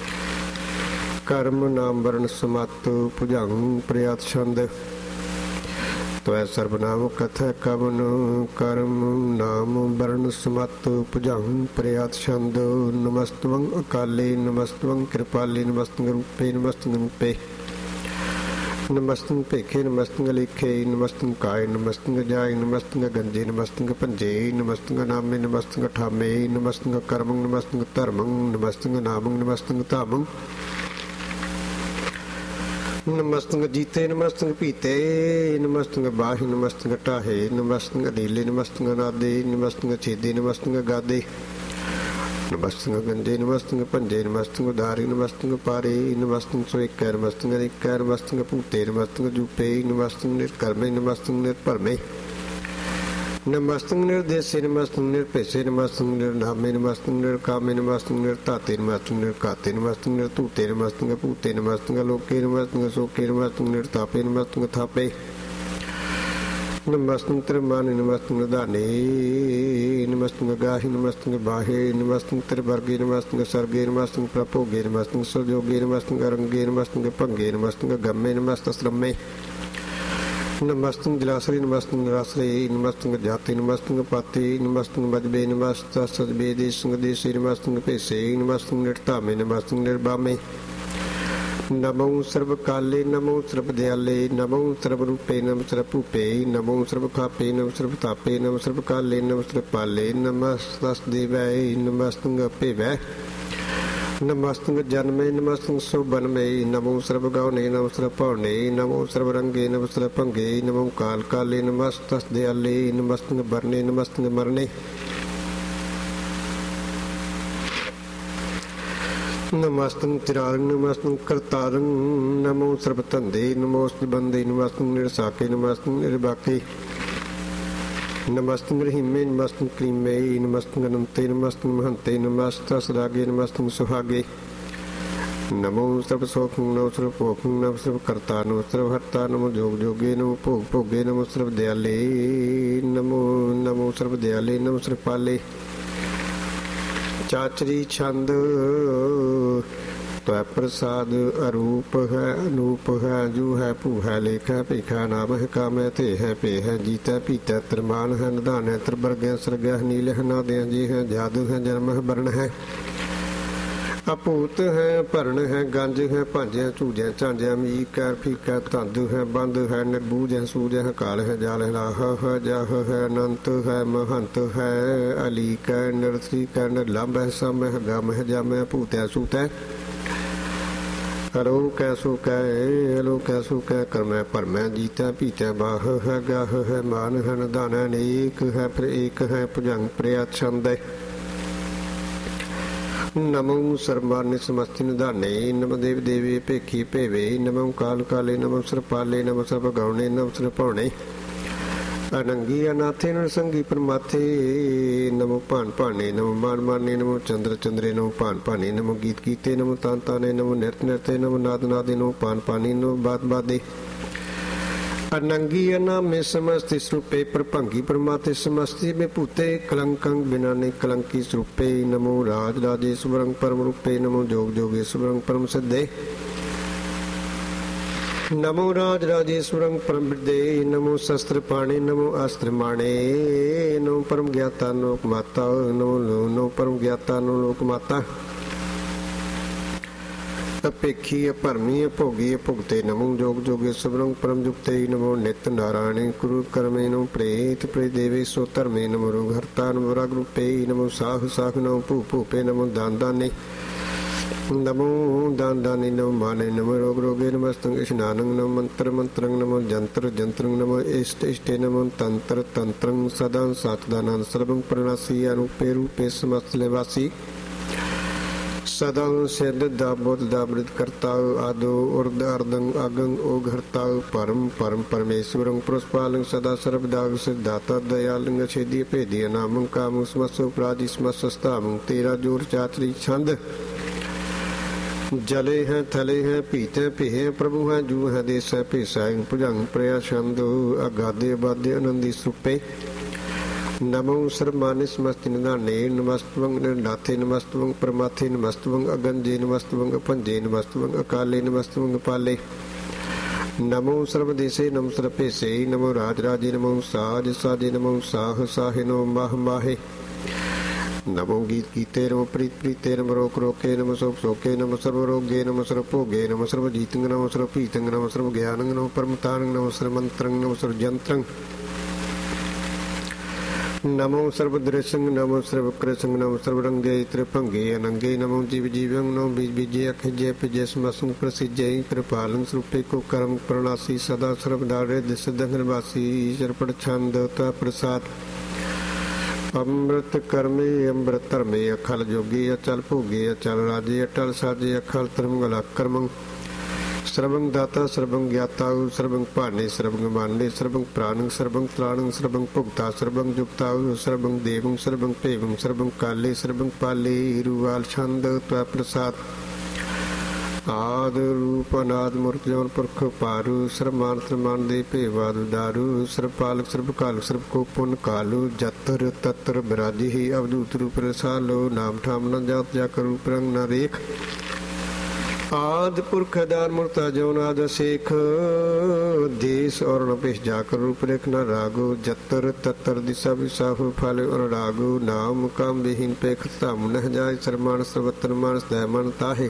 ਕਰਮ ਨਾਮ ਵਰਨ ਸਮਤ ਭੁਜੰਗ ਪ੍ਰਿਆਤ ਛੰਦ ਤਵੈ ਸਰਬਨਾਮ ਕਥਾ ਕਵਨ ਕਰਮ ਨਾਮ ਵਰਨ ਸਮਤ ਭੁਜੰਗ ਪ੍ਰਿਆਤ ਛੰਦ ਨਮਸਤਵੰ ਅਕਾਲੇ ਨਮਸਤਵੰ ਕਿਰਪਾਲੇ ਨਮਸਤੰ ਰੂਪੇ ਨਮਸਤੰ ਰੂਪੇ ਨਮਸਤੰ ਭੇਖੇ ਨਮਸਤੰ ਲਿਖੇ ਨਮਸਤੰ ਕਾਇ ਨਮਸਤੰ ਜਾਇ ਨਮਸਤੰ ਗੰਜੇ ਨਮਸਤੰ ਭੰਜੇ ਨਮਸਤੰ ਨਾਮੇ ਨਮਸਤੰ ਠਾਮੇ ਨਮਸਤੰ ਕਰਮੰ ਨਮਸਤੰ ਧਰਮੰ ਨਮਸਤੰ ਨਾਮੰ ਨਮਸਤੰ ਧਾਮੰ ਨਮਸਤੰ ਜੀਤੇ ਨਮਸਤੰ ਪੀਤੇ ਨਮਸਤੰ ਬਾਹਿ ਨਮਸਤੰ ਢਾਹੇ ਨਮਸਤੰ ਅਦੀਲੇ ਨਮਸਤੰ ਨਾਦੇ ਨਮਸਤੰ ਛੇਦੇ ਨਮਸਤੰ ਗਾਦੇ ਨਮਸਤੰ ਗੰਜੇ ਨਮਸਤੰ ਭੰਜੇ ਨਮਸਤੰ ਉਦਾਰੀ ਨਮਸਤੰ ਪਾਰੇ ਨਮਸਤੰ ਸੋਇਕੈ ਨਮਸਤੰ ਰਿਕੈ ਨਮਸਤੰ ਭੂਤੇ ਨਮਸਤੰ ਜੂਪੇ ਨਮਸਤੰ ਨਿਰਕਰਮੇ ਨਮਸਤੰ ਨਿਰਭਰਮੇ ਨਮਸਤੰ ਨਿਰਦੇਸੇ ਨਮਸਤੰ ਨਿਰਭੇਸੇ ਨਮਸਤੰ ਨਿਰਨਾਮੇ ਨਮਸਤੰ ਨਿਰਕਾਮੇ ਨਮਸਤੰ ਨਿਰਧਾਤੇ ਨਮਸਤੰ ਨਿਰਕਾਤੇ ਨਮਸਤੰ ਨਿਰਧੂਤੇ ਨਮਸਤੰ ਭੂਤੇ ਨਮਸਤੰ ਲੋਕੇ ਨਮਸਤੰ ਸੋਕੇ ਨਮਸਤੰ ਨਿਰਤਾਪੇ ਨਮਸਤੰ ਥਾਪੇ ਨਮਸਤੰ ਤ੍ਰਿਮਾਨੇ ਨਮਸਤੰ ਨਿਧਾਨੇ ਨਮਸਤੰ ਗਾਹੀ ਨਮਸਤੰ ਬਾਹੇ ਨਮਸਤੰ ਤ੍ਰਿਵਰਗੇ ਨਮਸਤੰ ਸਰਗੇ ਨਮਸਤੰ ਪ੍ਰਭੋਗੇ ਨਮਸਤੰ ਸੁਜੋਗੇ ਨਮਸਤੰ ਰੰਗੇ ਨਮਸਤੰ ਭੰਗੇ ਨਮਸਤੰ ਗੰਮੇ ਨਮਸਤੰ ਸ਼੍ਰਮੇ ਨਮਸਤੰ ਦਿਲਾਸਰੀ ਨਮਸਤੰ ਨਿਰਾਸਰੀ ਨਮਸਤੰ ਜਾਤੀ ਨਮਸਤੰ ਪਾਤੀ ਨਮਸਤੰ ਬਜਬੇ ਨਮਸਤੰ ਸਜਬੇ ਦੇਸੰਗ ਦੇਸੀ ਨਮਸਤੰ ਭੇਸੇ ਨਮਸਤੰ ਨਿਰਧਾਮੇ ਨਮਸਤੰ ਨਿਰਬਾਮੇ ਨਮੋ ਸਰਬ ਕਾਲੇ ਨਮੋ ਸਰਬ ਦਿਆਲੇ ਨਮੋ ਸਰਬ ਰੂਪੇ ਨਮੋ ਸਰਬ ਭੂਪੇ ਨਮੋ ਸਰਬ ਖਾਪੇ ਨਮੋ ਸਰਬ ਤਾਪੇ ਨਮੋ ਸਰਬ ਕਾਲੇ ਨਮੋ ਸਰਬ ਪਾਲੇ ਨਮਸਤਸ ਦੇਵੈ ਨਮਸਤੰ ਭੇਵੈ ਨਮਸਤੰ ਜਨਮੇ ਨਮਸਤੰ ਸੁਬਨਮੇ ਨਮੋ ਸਰਬ ਗਉਨੇ ਨਮੋ ਸਰਬ ਭਉਨੇ ਨਮੋ ਸਰਬ ਰੰਗੇ ਨਮੋ ਸਰਬ ਭੰਗੇ ਨਮੋ ਕਾਲ ਕਾਲੇ ਨਮਸਤਸ ਦਿਆਲੇ ਨਮਸਤੰ ਬਰਨੇ ਨਮਸਤੰ ਮਰਨੇ नमस्तं चिरारं नमस्तं करतारं नमो सर्वतंदे नमोस्तु बंदे नमस्तं निरसाके नमस्तं निर्बाके नमस्तं रहीमे नमस्तं क्रीमे नमस्तं अनंते नमस्तं महंते नमस्तं सदागे नमस्तं सुहागे नमो सर्व सौखं नमो सर्व पोखं नमो सर्व कर्ता नमो सर्व हर्ता नमो जोग जोगे नमो भोग भोगे नमो सर्व दयाले नमो सर्व दयाले नमो सर्व पाले चाचरी छंद त्वै प्रसाद अरूप है अनूप है जू है भू है लेख है भीखा नाम है काम है ते है पे है जीता पीता तरमान है निधान है त्रिवर्ग है स्वर्ग है नील है नादे जी है जादू है जन्म है वर्ण है अपूत है भरण है गंज है भांजे झूजे झांजे मीक है फीका तंद है बंद है निर्बूज है सूज है काल है जाल है लाह है जाह है अनंत है महंत है अलीक है नरसिक है निर्लंब है सम है गम है जम है भूत है सूत है हरो कैसो कै हलो कैसो कै कर्म परम जीता पीता बाह है गाह है मान है निधान है अनेक है फिर एक है भुजंग प्रिया छंद है नमो सर्वमान्य समस्ति निधाने नमो देव देवी भेखी भेवे नमो काल काले नमो सरपाले नमो सर्व गौणे नमो सर्व पौणे अनंगी अनाथे नरसंगी परमाथे नमो भान भाने नमो मान माने नमो चंद्र चंद्रे नमो भान भाने नमो गीत गीते नमो तान ताने नमो नृत्य नृत्य नमो नाद नादे नमो पान पानी नमो बात बादे अनंगी अनामे समस्ति स्वरूपे प्रभंगी परमाते समस्ति में भूते कलंकं बिनाने कलंकी स्वरूपे नमो राज राजेश्वरं परम रूपे नमो जोग जोगेश्वरं परम सिद्धे नमो राज राजेश्वरं परम विद्ये नमो शस्त्र पाणे नमो अस्त्र माणे नमो परम ज्ञाता लोक माता नमो परम ज्ञाता लोक माता अपेखी अभरमी अभोगी अभुगते नमो जोग जोगे सबरंग परम जुगते नमो नित्य नारायण गुरु कर्मे नमो प्रेत प्रे देवे सो धर्मे नमो रोग हरता नमो राग रूपे नमो साह साह नमो भू भूपे नमो दान दाने नमो दान दाने नमो माने नमो रोग रोगे नमस्तंग स्नानं नमो मंत्र मंत्रं नमो जंत्र जंत्रं नमो इष्ट इष्टे नमो तंत्र तंत्रं सदा सातदानंद सर्वं प्रणासी अनुपे रूपे समस्त निवासी सदा सिद्ध दाबोध दाबृत करता आदो उर्द अर्दंग अगंग ओघरता परम परम परमेश्वरं पुरुषपालं सदा सर्वदाग सिद्धाता दयालंग छेदी भेदी नामं कामं समसो प्रादि समस्तामं तेरा जोर चातरी छंद जले हैं थले हैं पीते पिहे प्रभु हैं जू हैं देश है पेशा भुजंग प्रया छंद अगाधे अबाधे आनंदी सुपे नमो सर्वमान्य समस्ति निधाने नमस्तवं निर्नाथे नमस्तवं परमाथे नमस्तवं अगंजे नमस्तवं अपंजे नमस्तवं अकाले नमस्तवं पाले नमो सर्वदेशे नमो सर्वपेशे नमो राज राजे नमो साज साजे नमो साह साहे नमो माह माहे नमो गीत गीते नमो प्रीत प्रीते नमो रोक रोके नमो शोक शोके नमो सर्व रोगे नमो सर्व भोगे नमो सर्व जीतंग नमो सर्व पीतंग नमो सर्व ज्ञानंग नमो परमतानंग नमो सर्व मंत्रंग नमो सर्व जंत्रंग नमो सर्वदृशंग नमो सर्वकृशंग नमो सर्वरंगे त्रिभंगे अनंगे नमो जीव जीवं नमो बीज बीजे अखिजे पिजे समसंग प्रसिजे कृपालं स्वरूपे को कर्म प्रणासी सदा सर्वदा हृदय सिद्धंगवासी ईश्वर प्रछंद ता प्रसाद अमृत कर्मे अमृत धर्मे अखल जोगी अचल भोगे अचल राजे अटल साजे अखल तरमंगल कर्मं सर्वं दाता सर्वं ज्ञाता सर्वं पाने सर्वं माने सर्वं प्राणं सर्वं त्राणं सर्वं भुक्ता सर्वं जुक्ता सर्वं देवं सर्वं पेवं सर्वं काले सर्वं पाले रुवाल छंद त्वै प्रसाद आद रूप अनाद मूर्त जौन पुरख पारु सर्वमान सर्वमान दे भेवाद दारु सर्वपालक सर्वकाल सर्व को पुन कालु जत्र तत्र विराजी ही अवधूत रूप रसालो नाम ठाम न जात जाकर रूप रंग न रेख आद पुरख दान मूर्ता जौनाद शेख देश और नपेश जाकर रूप रेख न रागो जतर ततर दिशा विसाहु फल और रागो नाम काम विहीन पेख ताम न जाय सरमान सर्वत्र मानस दैमन ताहे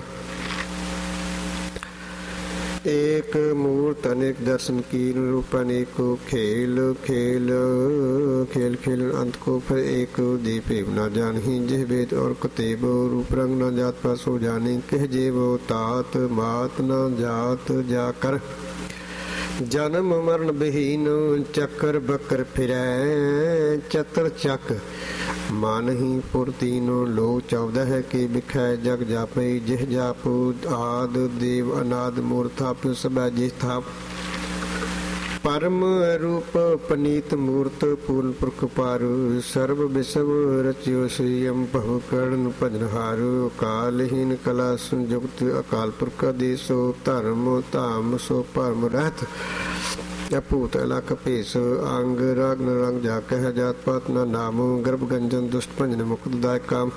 एक मूर्त अनेक दर्शन की रूप अनेको खेल खेल खेल खेल अंत को फिर एक दीपे न जान ही जह वेद और कतेबो रूप रंग न जात पास हो जाने कह जेवो तात मात न जात जाकर जन्म मरण विहीन चक्कर बकर फिरै चतर चक मानहि पुर तीनो लो 14 के बिखै जग जापै जिह जापु आद देव अनाद मूर्त थाप्यो सबै जिह थाप परम रूप पनीत मूर्त पूर्ण पुरख पारु सर्व विश्व रचियो श्रीयम भव कर्ण भजनहारु कालहीन कला संयुक्त अकाल पुरख देसो धर्म धाम सो परम रहत भूत अलख भेस अंग राग रंग जाकह जात पात न नाम गर्भ गंजन दुष्ट भंजन मुक्त दायक काम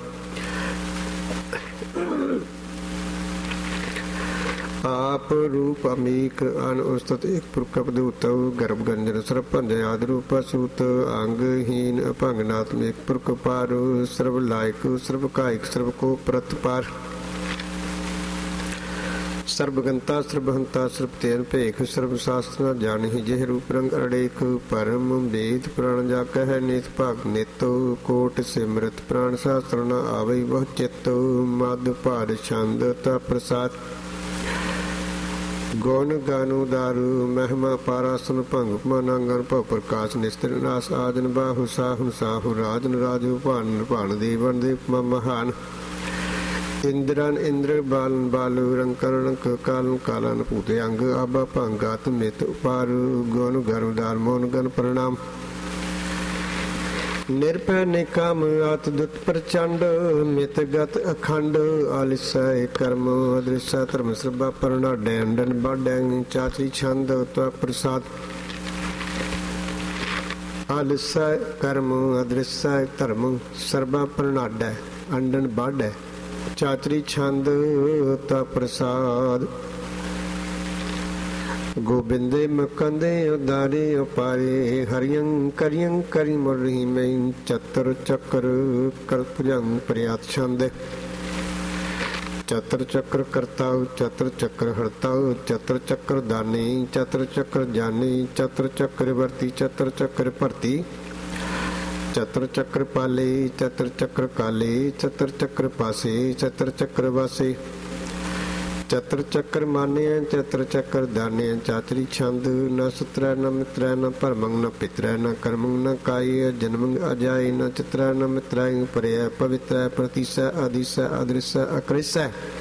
आप रूप अमीक अन उस्तत एक पुरख अवधूत गर्भ गंजन सर्व भंजन आदि रूप सूत अंगहीन अभंगनात्म एक पुरख पारु सर्व लायक सर्व कायक सर्व को प्रत पार सर्वगंता सर्वहंता सर्व तेन भेख सर्व शास्त्र जानि जिह रूप रंग अड़ेख परम वेद प्राण जाकह नित भाग नितो कोट सिमरत प्राण शास्त्र न आवै वह चित्त मद पाद छंद ता प्रसाद गुण गानु दारू महिमा पारासन भंग मनांगन भव प्रकाश निस्तर नास आदन बाहु साहुन साहु राजन राजु भान भान देवन देव महान इंद्रन इंद्र बालन बालु रंकर रंक कालन कालन भूत अंग आबा भंगात मित उपारु गुण गरु दार मोन गण प्रणाम निर्भय निकाम आत दुत प्रचंड मित गत अखंड आलिसय कर्म अदृश्य धर्म सर्वा परना डैंडन बाडैंग चाची छंद त्व प्रसाद आलिसय कर्म अदृश्य धर्म सर्वा परनाड अंडन बाड चाचरी छंद त्व प्रसाद गोबिंदे मकंदे उदारे उपारे हरियं करियं करि मुरही में चतर चक्र कर्तजंग प्रयात छंद चतर चक्र करताऊ चतर चक्र हरताऊ चतर चक्र दानी चतर चक्र जानी चतर चक्र वर्ती चतर चक्र भरती चतर चक्र पाले चतर चक्र काले चतर चक्र पासे चतर चक्र वासे चतर चक्र माने चतर चक्र दाने चातरी छंद न सुत्र न मित्र न परमंग न पित्र न कर्मंग न काय जन्मंग अजाय न चित्र न मित्र पर्य पवित्र प्रतिश आदिश अदृश्य अकृश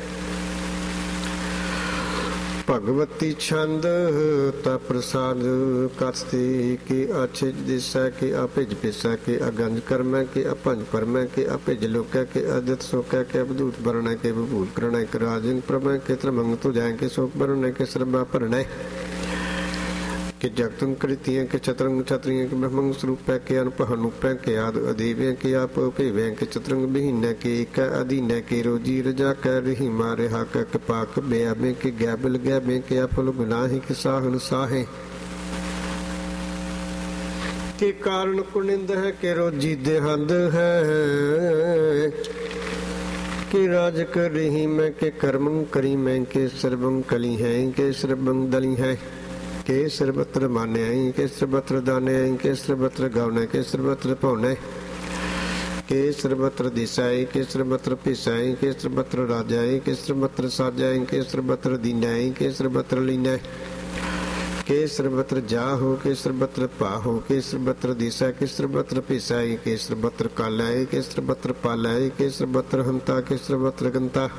भगवती छंद ता प्रसाद कथते के अच्छे दिशा के अभिज पिसा के अगंज कर्म के अपंज परम के अभिज लोक के अदित शोक के अवधूत वर्ण के विभूत करण के राजन प्रमय के त्रमंग तो जाए के शोक वर्ण के सर्वा भरण के जगतंग कृतियां के चतरंग छत्रियां के ब्रह्मंग स्वरूप के अनपहनुप के आद अदेव्य के आप भेव्य के चतरंग विहीन के एक अधीन के रोजी रजा कर रही मारे हाक के पाक बेअबे के गैबल गैबे के अपल गुनाह के साहन साहे के कारण कुनिंद है के रोजी देहंद है के राज कर रही मैं के कर्मंग करी मैं के सर्वंग कली है के सर्वंग दली है के सर्वत्र माने के सर्वत्र दाने के सर्वत्र गावने के सर्वत्र पौने के सर्वत्र दिशाए के सर्वत्र पिसाए के सर्वत्र राजाए के सर्वत्र साजाए के सर्वत्र दीनाए के सर्वत्र लीनाए के सर्वत्र जाहो के सर्वत्र पाहो के सर्वत्र दिशा के सर्वत्र पिसाए के सर्वत्र कालाए के सर्वत्र पालाए के सर्वत्र हंता के सर्वत्र गंता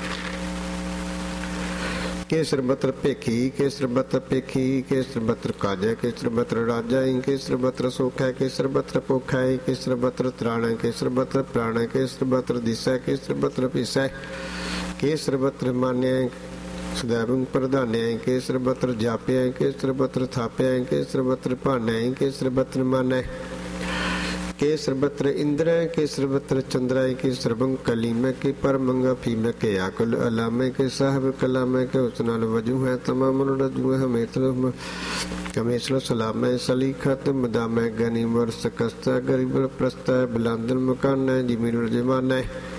के सर्वत्र पेखी के सर्वत्र पेखी के सर्वत्र काजा के सर्वत्र राजा के सर्वत्र सोख है के सर्वत्र पोख है के सर्वत्र त्राण के सर्वत्र प्राण के सर्वत्र दिशा के सर्वत्र पिसा के सर्वत्र मान्य सदैव प्रधान्य के सर्वत्र जाप्य के सर्वत्र थाप्य के सर्वत्र भान्य के सर्वत्र मान्य के सर्वत्र इंद्र के सर्वत्र चंद्र के सर्वंग कलीम के परमंग फीम के आकुल अलाम के साहब कलाम के उसनाल वजू है तमाम रजू हमेशा सलाम सलीखत मदाम गनी वर्ष कस्ता गरीब प्रस्ता बिलांदल मकान जिमीर जमान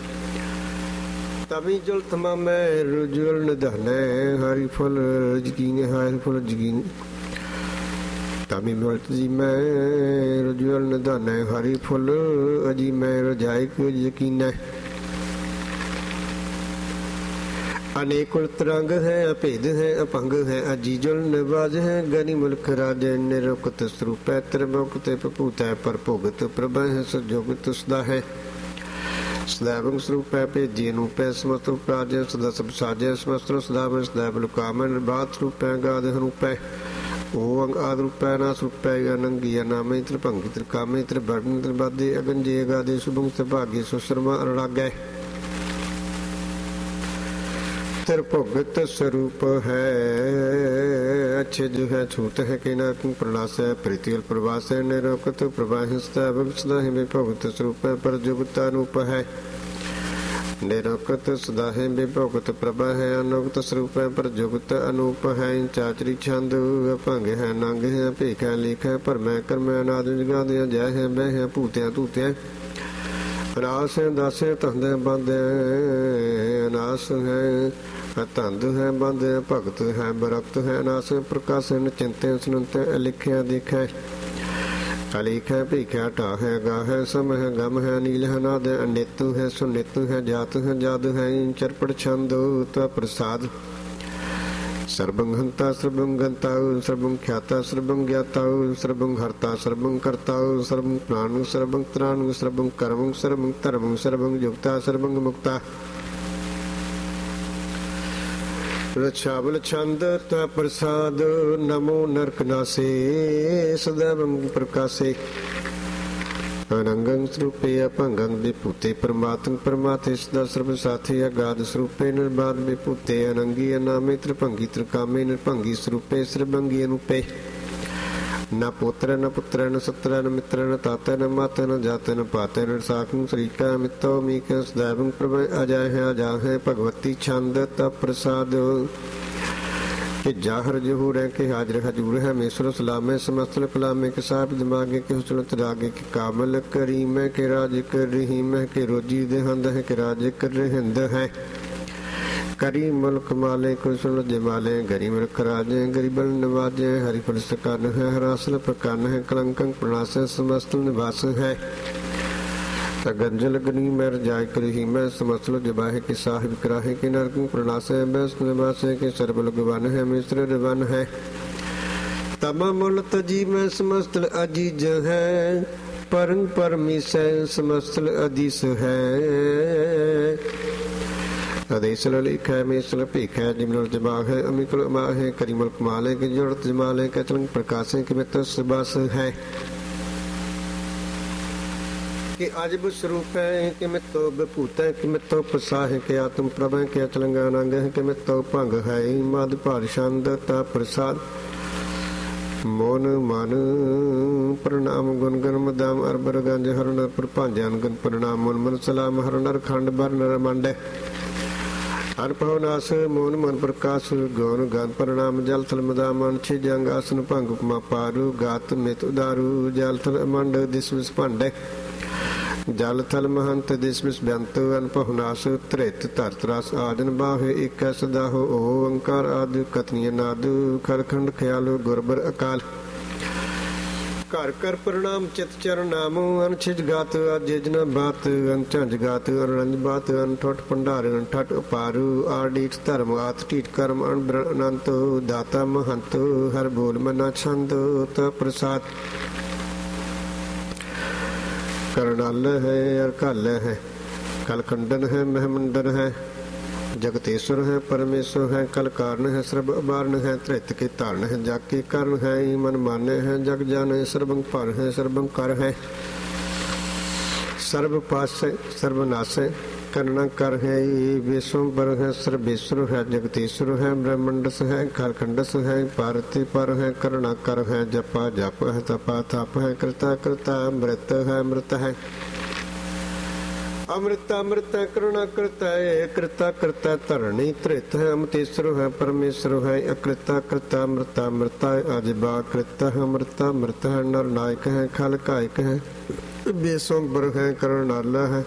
तभी जुल तमाम रुजुल निधन हरि फल जकीन हरि फल जकीन तामी मिलत जी मैं रजुअल निदान हरी फुल अजी मैं रजाई को यकीन अनेक तरंग है अभेद है अपंग है अजीजुल निवाज है गनि मुल्क राज निरुक्त स्वरूप है त्रिमुक्त प्रभुत है पर भुगत प्रभ है सजोगत सदा है सदैव स्वरूप है भेजी अनूप है समस्त रूप राज सदा सब साज समस्त सदा में सदैव लुकाम निर्बाध स्वरूप है गाद हरूप है ओंग आदि रूप है नास रूप है अनंगी नामे त्रिभंगी त्रिकामे त्रिभरण त्रिबादे अगंजे गादे शुभंग त्रिभागे सुशर्मा अरणाग त्रिभुगत स्वरूप है अच्छे जो है छूत है कि नाक प्रणास है प्रीति प्रवास है निरोकत प्रवाह सदा ही विभुगत स्वरूप है पर जुगत अनूप है निरोकत सदा है विभुगत प्रभा है अनुगत स्वरूप है पर जुगत अनूप है चाचरी छंद भंग है नंग है भीख है लिख है पर मैं कर मैं अनाद जगाद जय है बह है भूतिया धूतिया अनास है दास है तंद है बंद अनास है तंद है बंद है भगत है बरक्त है नास प्रकाश है चिंते सुनत लिखिया दिखै अलिख है भीखा टा है गा है सम है गम है नील है नाद है अनितु है सुनितु है जात है जादू है चरपट छंद प्रसाद सर्वं हंता सर्वं गंता सर्वं ख्याता सर्वं ज्ञाता सर्वं हर्ता सर्वं कर्ता सर्वं प्राणु सर्वं त्राणु सर्वं कर्मं सर्वं धर्मं सर्वं युक्ता सर्वं मुक्ता रक्षाबल छंद प्रसाद नमो नरकनासे सदैवं प्रकाशे अनंगं स्वरूपे अपंगं विभूते परमात्म परमात्मे सदा सर्व साथी अगाध स्वरूपे निर्बाध विभूते अनंगी अनामे त्रिभंगी त्रिकामे निर्भंगी स्वरूपे सर्वंगी अनूपे न पुत्र न पुत्र न सत्र न मित्र न ताता न माता न जाता न पाता न साखं श्रीका मित्तो मीक सदैवं प्रभ अजय है अजा है भगवती छंद तप प्रसाद के जाहर जहूर है के हाजर हजूर है मेसर सलामे समस्तल कलामे के साहब दिमागे के हुस्न तरागे के कामल करीम के राज कर रहीम के रोजी देहंद है के राज कर रहिंद है करी मुल्क माले कुशल जमाले गरीब राजे गरीबल नवाजे हरिफल सकन है हरासल प्रकन है कलंकं प्रणास समस्त निवास है गंजल गनी में रजाय करही मैं समस्तल जबाहे के साहिब कराहे के नरकं प्रणास है बेस निवास के सर्बल गवन है मिश्र रवन है तमा मुल तजी में समस्तल अजीज है परं परमिस समस्तल अदीस है अदेसल लिख है मेसल भीख है जिमल जबाग है अमिकल अमा है करीमल कमाल है कि जड़त जमाल है कचलंग प्रकाश है कि मित्र सुबास है कि अजब स्वरूप है कि मित्तो विभूत है कि मित्तो प्रसा है कि आत्म प्रभ है कि अचलंग अनंग है कि मित्तो भंग है मद भार छंद ता प्रसाद मोन मन प्रणाम गुण गण मदाम अरबर गंज हर नर पर भांजन गण प्रणाम मन मन सलाम हर नर खंड बर नर मंड हर पवनास मोन मन प्रकाश गौन गान प्रणाम जल थल मदामन छे जंग आसन भंग उपमा पारू गात मित उदारू जल थल मंड दिसमिस भांडे जल थल महंत दिसमिस बेंत अनपहुनास त्रित तरतरास आदन बाहे एक सदा हो ओंकार आदि कथनीय नादु खलखंड ख्याल गुरबर अकाल घर कर प्रणाम चित चरण नामो अनछिज गात अजेज न बात अनझंझ गात अनरंज बात अनठोट भंडार अनठट उपारू आडीठ धर्म आत टीठ कर्म अनबरण अनंत दाता महंत हर बोल मना छंद त प्रसाद करणाल है अरकाल है कलखंडन है महमंडन है जगतेश्वर है परमेश्वर है कल कारण है सर्व अबारण है त्रित के तारण है जग के कारण है मन माने है जग जाने सर्वं पर है सर्वं कर है सर्व पास है सर्वनाश है करना कर है विश्वंबर है सर्वेश्वर है जगतेश्वर है ब्रह्मंडस है खरखंडस है पारति पर है करना कर है जपा जप है तपा तप है कृता कृता मृत है मृत है अमृत अमृत करुणा कृता है कृता कृता धरणी त्रित है अमतेश्वर है परमेश्वर है अकृता कृता मृता मृता अजबा कृता है मृता मृत है नर नायक है खल कायक है बेसोबर है करुणाल है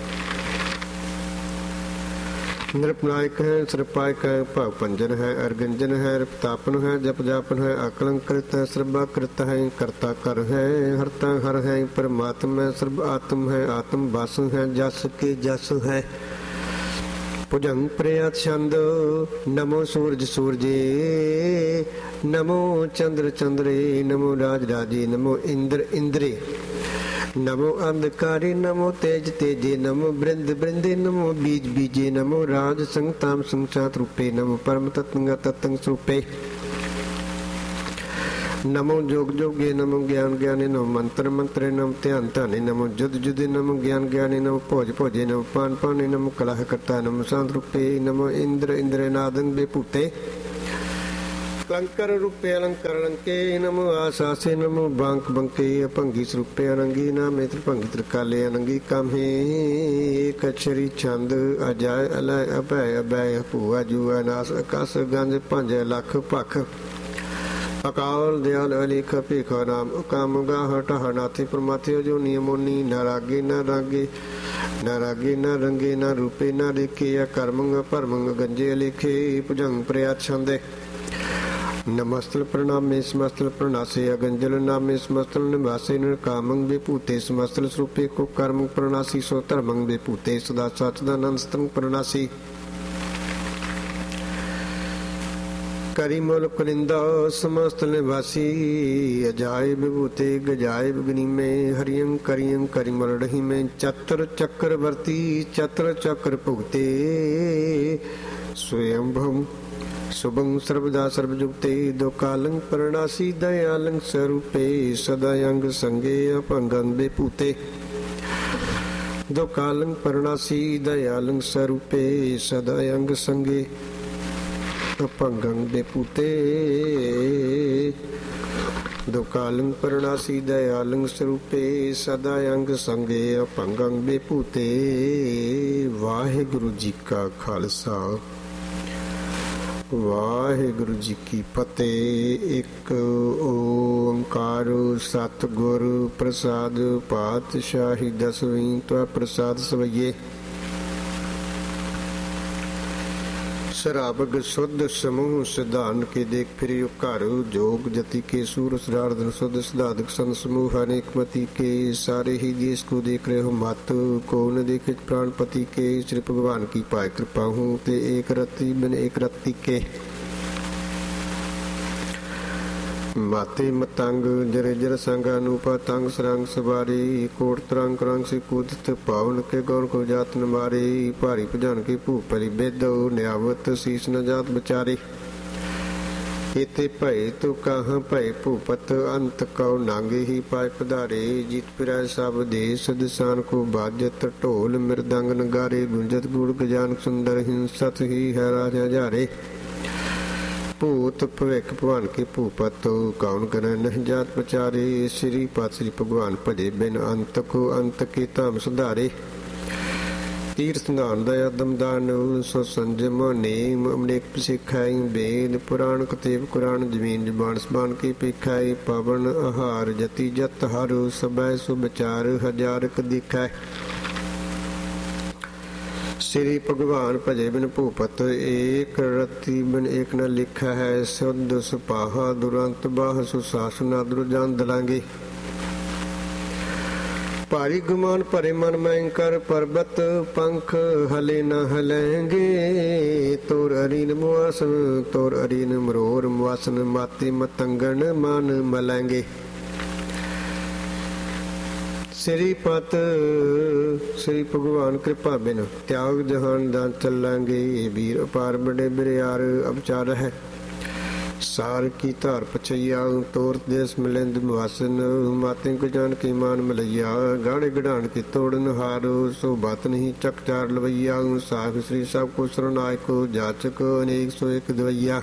निरपनायक है सिरपायक है भाव पंजन है अर्गंजन है तापन है जप जापन है अकलंकृत है सर्वाकृत है कर्ता कर है हरता हर है परमात्मा है सर्व आत्म है आत्म वास है जस के जस है ਭੁਜੰਗ ਪ੍ਰਿਆ ਛੰਦ ਨਮੋ ਸੂਰਜ ਸੂਰਜੇ ਨਮੋ ਚੰਦਰ ਚੰਦਰੇ ਨਮੋ ਰਾਜ ਰਾਜੇ ਨਮੋ ਇੰਦਰ ਇੰਦਰੇ ਨਮੋ ਅੰਧਕਾਰੇ ਨਮੋ ਤੇਜ ਤੇਜੇ ਨਮੋ ਬ੍ਰਿੰਦ ਬ੍ਰਿੰਦੇ ਨਮੋ ਬੀਜ ਬੀਜੇ ਨਮੋ ਰਾਜ ਸੰਗਤਾਮ ਸੰਸਾਤ ਰੂਪੇ ਨਮੋ ਪਰਮ ਤਤੰਗ ਤਤੰਗ ਸਰੂਪੇ ਨਮੋ ਜੋਗ ਜੋਗੇ ਨਮੋ ਗਿਆਨ ਗਿਆਨੇ ਨਮੋ ਮੰਤਰ ਮੰਤਰੇ ਨਮੋ ਧਿਆਨ ਧਾਨੇ ਨਮੋ ਜੁਦ ਜੁਦੇ ਨਮੋ ਗਿਆਨ ਗਿਆਨੇ ਨਮੋ ਭੋਜ ਭੋਜੇ ਨਮੋ ਪਾਨ ਪਾਨੇ ਨਮੋ ਕਲਹ ਕਰਤਾ ਨਮੋ ਸਾਂਤ ਰੂਪੇ ਨਮੋ ਇੰਦਰ ਇੰਦਰੇ ਨਾਦੰ ਬੇਪੂਤੇ ਕਲੰਕਰ ਰੂਪੇ ਅਲੰਕਾਰ ਅਲੰਕੇ ਨਮੋ ਆਸਾਸੇ ਨਮੋ ਬਾਂਕ ਬੰਕੇ ਅਭੰਗੀ ਸਰੂਪੇ ਅਨੰਗੀ ਨਾਮੇ ਤ੍ਰਿਭੰਗੀ ਤ੍ਰਿਕਾਲੇ ਅਨੰਗੀ ਕਾਮੇ ਕਛਰੀ ਛੰਦ ਅਜਾਇ ਅਲੈ ਅਭੈ ਅਭੈ ਭੂਆ ਜੂਆ ਨਾਸ ਅਕਸ ਗੰਜ ਪੰਜ ਲੱਖ ਭਖ ਅਕਾਲ ਦਿਆਲ ਅਲੇਖ ਭੇਖਾ ਨਾਮ ਕਾਮ ਗਾਹ ਟਹ ਨਾਥੇ ਪ੍ਰਮਾਥੇ ਜੋ ਨਿਯਮੋਨੀ ਨਾ ਰਾਗੇ ਨਾ ਰਾਗੇ ਨਾ ਰਾਗੇ ਨਾ ਰੰਗੇ ਨਾ ਰੂਪੇ ਨਾ ਦੇਖੇ ਕਰਮੰਗ ਭਰਮੰਗ ਗੰਜੇ ਅਲੇਖੇ ਭੁਜੰਗ ਪ੍ਰਿਆ ਛੰਦੇ ਨਮਸਤਲ ਪ੍ਰਣਾਮੇ ਸਮਸਤਲ ਪ੍ਰਣਾਸੇ ਅਗੰਜਲ ਨਾਮੇ ਸਮਸਤਲ ਨਿਵਾਸੇ ਨਿਰਕਾਮੰ ਵਿਭੂਤੇ ਸਮਸਤਲ ਸਰੂਪੇ ਕੋ ਕਰਮ ਪ੍ਰਣਾਸੀ ਸੋ ਧਰਮੰ ਵਿਭੂਤੇ ਸਦਾ ਸਚ ਦਾ ਆਨੰਦ ਸਤੰ ਪ੍ਰਣਾਸੀ ਕਰੀ ਮੁਲ ਕੁਲਿੰਦਾ ਸਮਸਤ ਨਿਵਾਸੀ ਅਜਾਏ ਵਿਭੂਤੇ ਗਜਾਏ ਗਨੀਮੇ ਹਰਿਯੰ ਕਰਿਯੰ ਕਰਿ ਮਰੜਹੀ ਮੈਂ ਚਤਰ ਚੱਕਰ ਵਰਤੀ ਚਤਰ ਚੱਕਰ ਭੁਗਤੇ ਸਵਯੰਭੰ ਸੁਭੰ ਸਰਬਦਾ ਸਰਬਜੁਗਤੇ ਦੋ ਕਾਲੰ ਪ੍ਰਣਾਸੀ ਦਇਆਲੰ ਸਰੂਪੇ ਸਦਾ ਅੰਗ ਸੰਗੇ ਅਭੰਗੰ ਬੇਪੂਤੇ ਦੋ ਕਾਲੰ ਪ੍ਰਣਾਸੀ ਦਇਆਲੰ ਸਰੂਪੇ ਸਦਾ ਅੰਗ ਸੰਗੇ ਅਭੰਗੰ ਬੇਪੂਤੇ ਦੋ ਕਾਲੰ ਪ੍ਰਣਾਸੀ ਦਇਆਲੰ ਸਰੂਪੇ ਸਦਾ ਅੰਗ ਸੰਗੇ ਅਭੰਗੰ ਬੇਪੂਤੇ। ਵਾਹਿਗੁਰੂ ਜੀ ਕਾ ਖਾਲਸਾ ਵਾਹਿਗੁਰੂ ਜੀ ਕੀ ਫਤਿਹ। ਇੱਕ ਓੰਕਾਰ ਸਤਿਗੁਰ ਪ੍ਰਸਾਦ ਪਾਤਸ਼ਾਹੀ ਦਸਵੀਂ ਤਵਾ ਪ੍ਰਸਾਦ ਸਵਈਏ। शराबग शुद्ध समूह सिद्धांत के देख फिर घर जोग जति के सूर सरार्धन शुद्ध सिद्धांत सन समूह अनेकमति के सारे ही देश को देख रहे हो मत को न देखे प्राणपति के श्री भगवान की पाय कृपा हूँ ते एक रति बिन एक रति के माते मतंग जरे जर संग अनुपा तंग सरंग सवारी कोट तरंग करंग से कूदत पावन के गौर को जात न मारे भारी भजन के भूपरी बेदो न्यावत शीस न जात बचारे इते भय तो कहाँ भय भूपत अंत कौ नांगे ही पाय पधारे जीत फिराय सब देश दिसान को बाजत ढोल मृदंग नगारे गुंजत गुड़ गजान सुंदर हिंसत ही है राजा जारे भूत भविख भगवान के भूपत कौन करे नहीं जात प्रचारे श्री पात श्री भगवान भजे बिन अंत को अंत के धाम सुधारे तीर्थ नान दया दमदान सो संजम नेम अनेक सिखाई वेद पुराण कतेब कुरान जमीन जबान सबान की पिखाई पवन आहार जति जत हर सबै सु विचार हजारक दिखै श्री भगवान भजे बिन भूपत एक रति बिन एक न लिखा है शुद्ध सुपाहा दुरंत बाह सुशासन आदर जान दलांगे भारी गुमान भरे मन में कर पर्वत पंख हले न हलेंगे तोर अरीन मुआसन तोर अरीन मरोर मुआसन माते मतंगन मान मलेंगे श्री पत श्री भगवान कृपा बिन त्याग जहान दान चलांगे वीर अपार बड़े बिरियार अवचार है सार की धार पछैया तोर देश मिलिंद वासन माते को जान के मान मलैया गाड़े गढ़ान के तोड़न हार सो बात नहीं चक चार लवैया साख श्री सब को शरणाय को जाचक अनेक सो एक दवैया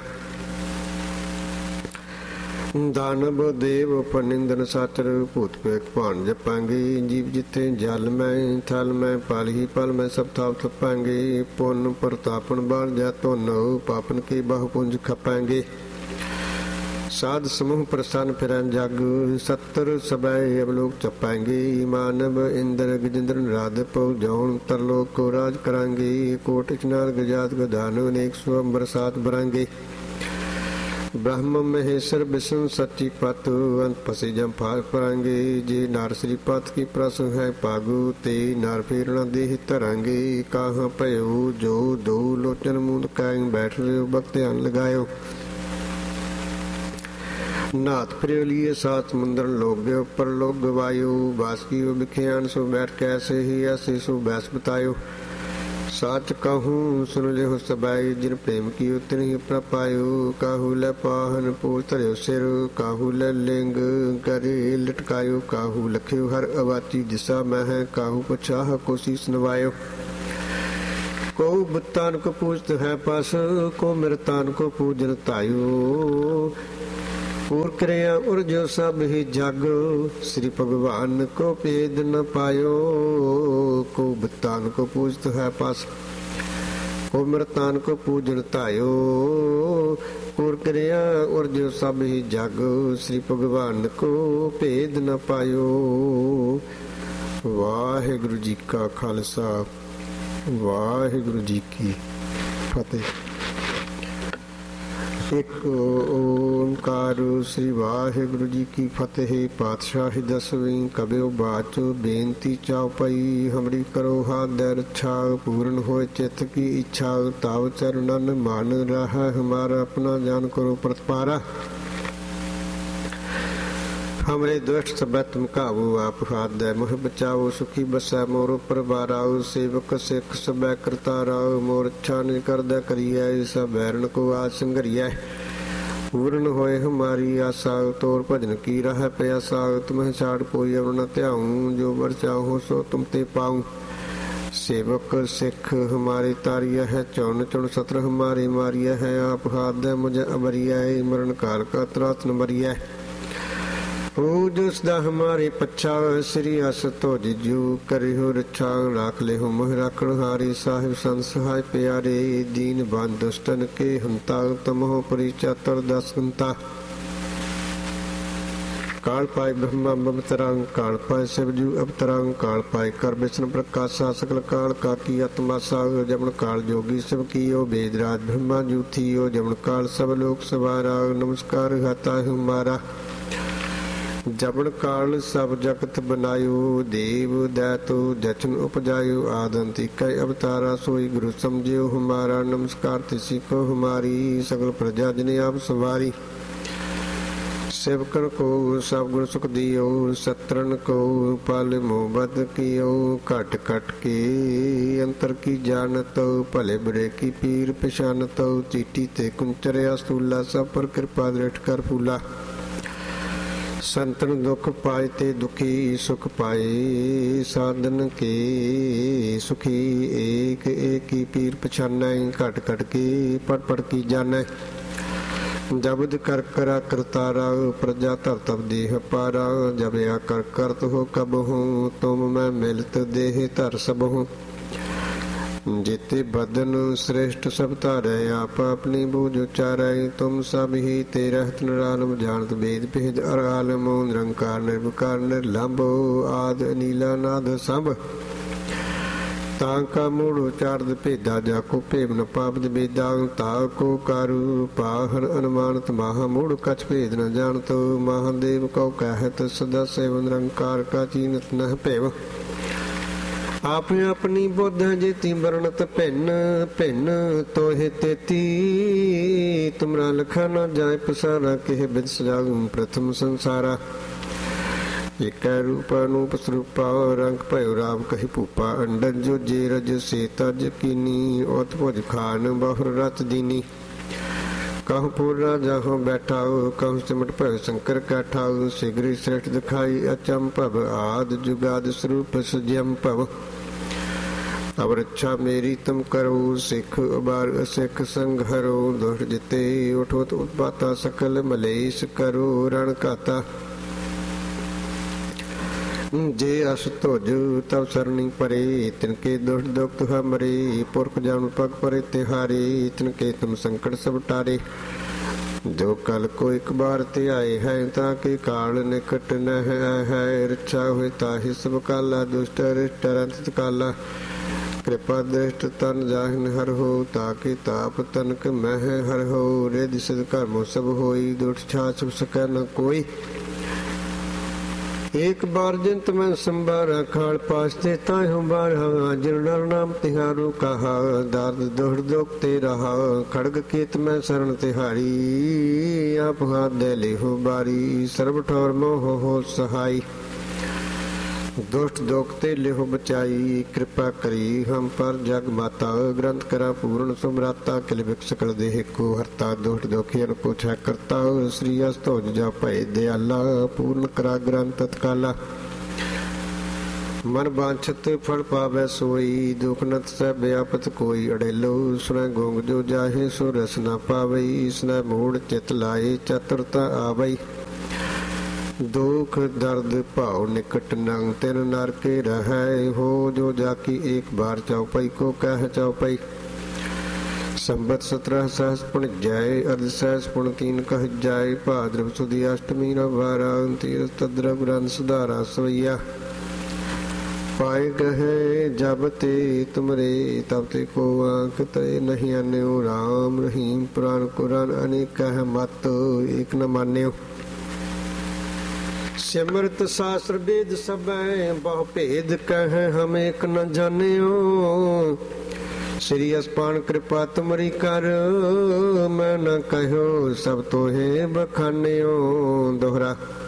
दानव देव पनिंदन साचर भूत पेक भान जपांगे जीव जिथे जल में थल में पल ही पल में सब थाप थपांगे पुन प्रतापन बार जा धुन पापन के बाहुपुंज खपांगे साध समूह प्रसन्न फिरन जग सत्तर सबै अवलोक चपाएंगे मानव इंद्र गजेंद्र नारद पौ जौन तरलोक को राज करांगे कोट चनार गजात गधान अनेक स्व बरसात भरांगे ब्रह्म महेश्वर विष्णु सच्ची पत अंत फसी जम फार परांगे जे नार श्री पत की प्रसु है पागु ते नार फिर न देह तरंगे कहाँ पयो जो दो लोचन मुंद कायं बैठ रहे भक्त ध्यान लगायो नाथ प्रिय लिए सात समुद्र लोग पर लोग वायु बासकी बिख्यान सो बैठ कैसे ही ऐसे सो बैस बतायो सच कहूँ सुन ले सबाई जिन प्रेम की उतन ही प्रपायो काहू ल पाहन पूर तरयो सिर काहू ल लिंग करे लटकायो काहू लख्यो हर अवाची दिशा में है काहू पछाह को शीस नवायो को बुत्तान को पूजत है पास को मृतान को पूजन तायो पूर क्रिया उर जो सब ही जग श्री भगवान को भेद न पायो को बुत्तान को पूजत है पास को मृतान को पूजन तायो पूर क्रिया उर जो सब ही जग श्री भगवान को भेद न पायो। वाहिगुरु जी का खालसा वाहिगुरु जी की फतेह। एक ओंकार श्री वाहिगुरु जी की फतेह। पातशाही दसवीं कबियो बाचो बेनती चाव पई हमरी करो हाथ दर रक्षा पूर्ण होए चित्त की इच्छा ताव चरणन मान रहा हमारा अपना जान करो प्रतिपारा हमरे दुष्ट सब तुम काबू आप हाथ दे मोह बचाओ सुखी बसै मोरो परवार आओ सेवक सिख सब करता राओ मोर इच्छा नहीं कर दे करिए सब बैरन को आज संघरिया पूर्ण होए हमारी आशा तोर भजन की राह प्यासा तुम्हें छाड़ कोई अब न त्याऊं जो वर चाहो सो तुम ते पाऊं सेवक सिख हमारे तारिया है चौन चुन सत्र हमारे मारिया है आप हाथ दे मुझे अबरिया मरण काल का त्रास न मरिया जिसदा हमारे पच्छा श्री अस तो जिजू करे हो रक्षा राख ले हो मोह राखण हारे साहिब संत सहाय प्यारे दीन बान दुष्टन के हंता तम हो परिचातर दस हंता काल पाए ब्रह्मा अवतरांग काल पाए शिवजू अवतरांग काल पाए कर विष्णु प्रकाशा सकल काल का की आत्मा साग जमन काल जोगी शिव कियो वेदराज ब्रह्मा जू थियो जमन काल सब लोक सवारा नमस्कार हाता हमारा जबन काल सब जगत बनायो देव दैतो जचन उपजायो आदंती कई अवतारा सोई गुरु समझियो हमारा नमस्कार तिसी को हमारी सगल प्रजा जिने आप सवारी सेवकन को सब गुण सुख दियो सत्रन को पाल मोहब्बत कियो कट कट के अंतर की जानत भले बुरे की पीर पहचानत चीटी ते कुंचरिया स्थूला सब पर कृपा दृढ़ कर फूला संतन दुख पाए ते दुखी सुख पाए साधन के सुखी एक एक ही पीर पछाना घट घट के पढ़ पढ़ की जाना जबद कर करा करतारा प्रजा तर तब देह पारा जब या कर करत हो कब हूँ तुम मैं मिलत देह तर सब हूँ जिते बदन श्रेष्ठ सब तारे आप अपनी बूझ उचारे तुम सब ही तेरा निरालम जानत वेद भेद अरालम निरंकार निर्विकार निर्लंबो आद नीला नाद सब ताका मूड़ उचारद भेदा जाको भेद न पापद बेदा ताको कारू पाहन अनुमानत महा मूड़ कछ भेद न जानत महादेव को कहत सदा सेव निरंकार का चीनत न भेव आप अपनी बुद्ध जेती वर्णत भिन्न भिन्न तोहे तेती तुमरा लखा न जाय पसारा केह बिद सजागु प्रथम संसारा एक रूप अनूप स्वरूपा रंग भयो राव कही भूपा अंडन जो जे रज से तज कीनी ओत भुज खान बहुर रच दीनी कहूँ पूर राजा हो बैठाओ कहूँ सिमट भयो शंकर कैठाओ शीघ्र श्रेष्ठ दिखाई अचंभव आद जुगाद स्वरूप सुजम भव अब रक्षा मेरी तुम करो सिख उबार सिख संग हरो दुष्ट जिते उठो तो उत्पाता सकल मलेश करो रण काता जे अस तुझ तब सरनी परे तिनके दुष्ट दुख हमरे पुरख जान पग परे तिहारे तिनके तुम संकट सब टारे जो कल को एक बार ते आए है ताकि काल निकट न है रक्षा हुए ताहि सब काला दुष्ट अरिष्ट काला कृपा दृष्ट तन जाहिन हर हो, ताकि ताप तनक मह हर हो। रिद्धि सिद्ध कर्मो सब होई, दुष्ट छाछ सकै न कोई। एक बार जिंत मैं संबारा, खाल पासते ताहु बारा। जिन नर नाम तिहारू कहा, दार्द दोहड़ दोख ते रहा। खड़ग केत मैं शरण तिहारी, आप हाथ दे ले हो बारी। सर्व ठौर मोह हो सहाय, दुष्ट दोखते लिहो बचाई। कृपा करी हम पर जग माता, ग्रंथ करा पूर्ण सुमराता। किल बिक सकल देह को हरता, दुष्ट दोखियन को छह करता। श्री अस्तोज जा भय दयाला, पूर्ण करा ग्रंथ तत्काला। मन बांछत फल पावै सोई, दुख नत सह व्यापत कोई। अड़ेलो सुनै गोंग जो जाहे, सो रस न पावई। इसनै मूढ़ चित लाए, चतुरता आवई। दुख दर्द भाव निकट नंग, तिन नर के रहै हो। जो जाकी एक बार चौपाई को कह चौपाई। संबत 17 सहस पुण जय, अर्ध सहस पुण 3 कह जाय। भाद्रव सुदी अष्टमी रवारा, तीरथ तद्रव ग्रंथ सुधारा सवैया। पाए कहे जब ते तुमरे, तब ते को आंख ते नहीं अन्यो। राम रहीम पुराण कुरान अनेक कह मत, एक न मान्यो। सिमरत शास्त्र वेद सबै, बहु भेद कह हम एक न जानियो। श्री अस्पान कृपा तुमरी कर, मैं न कहो सब तोहे बखानियो। दोहरा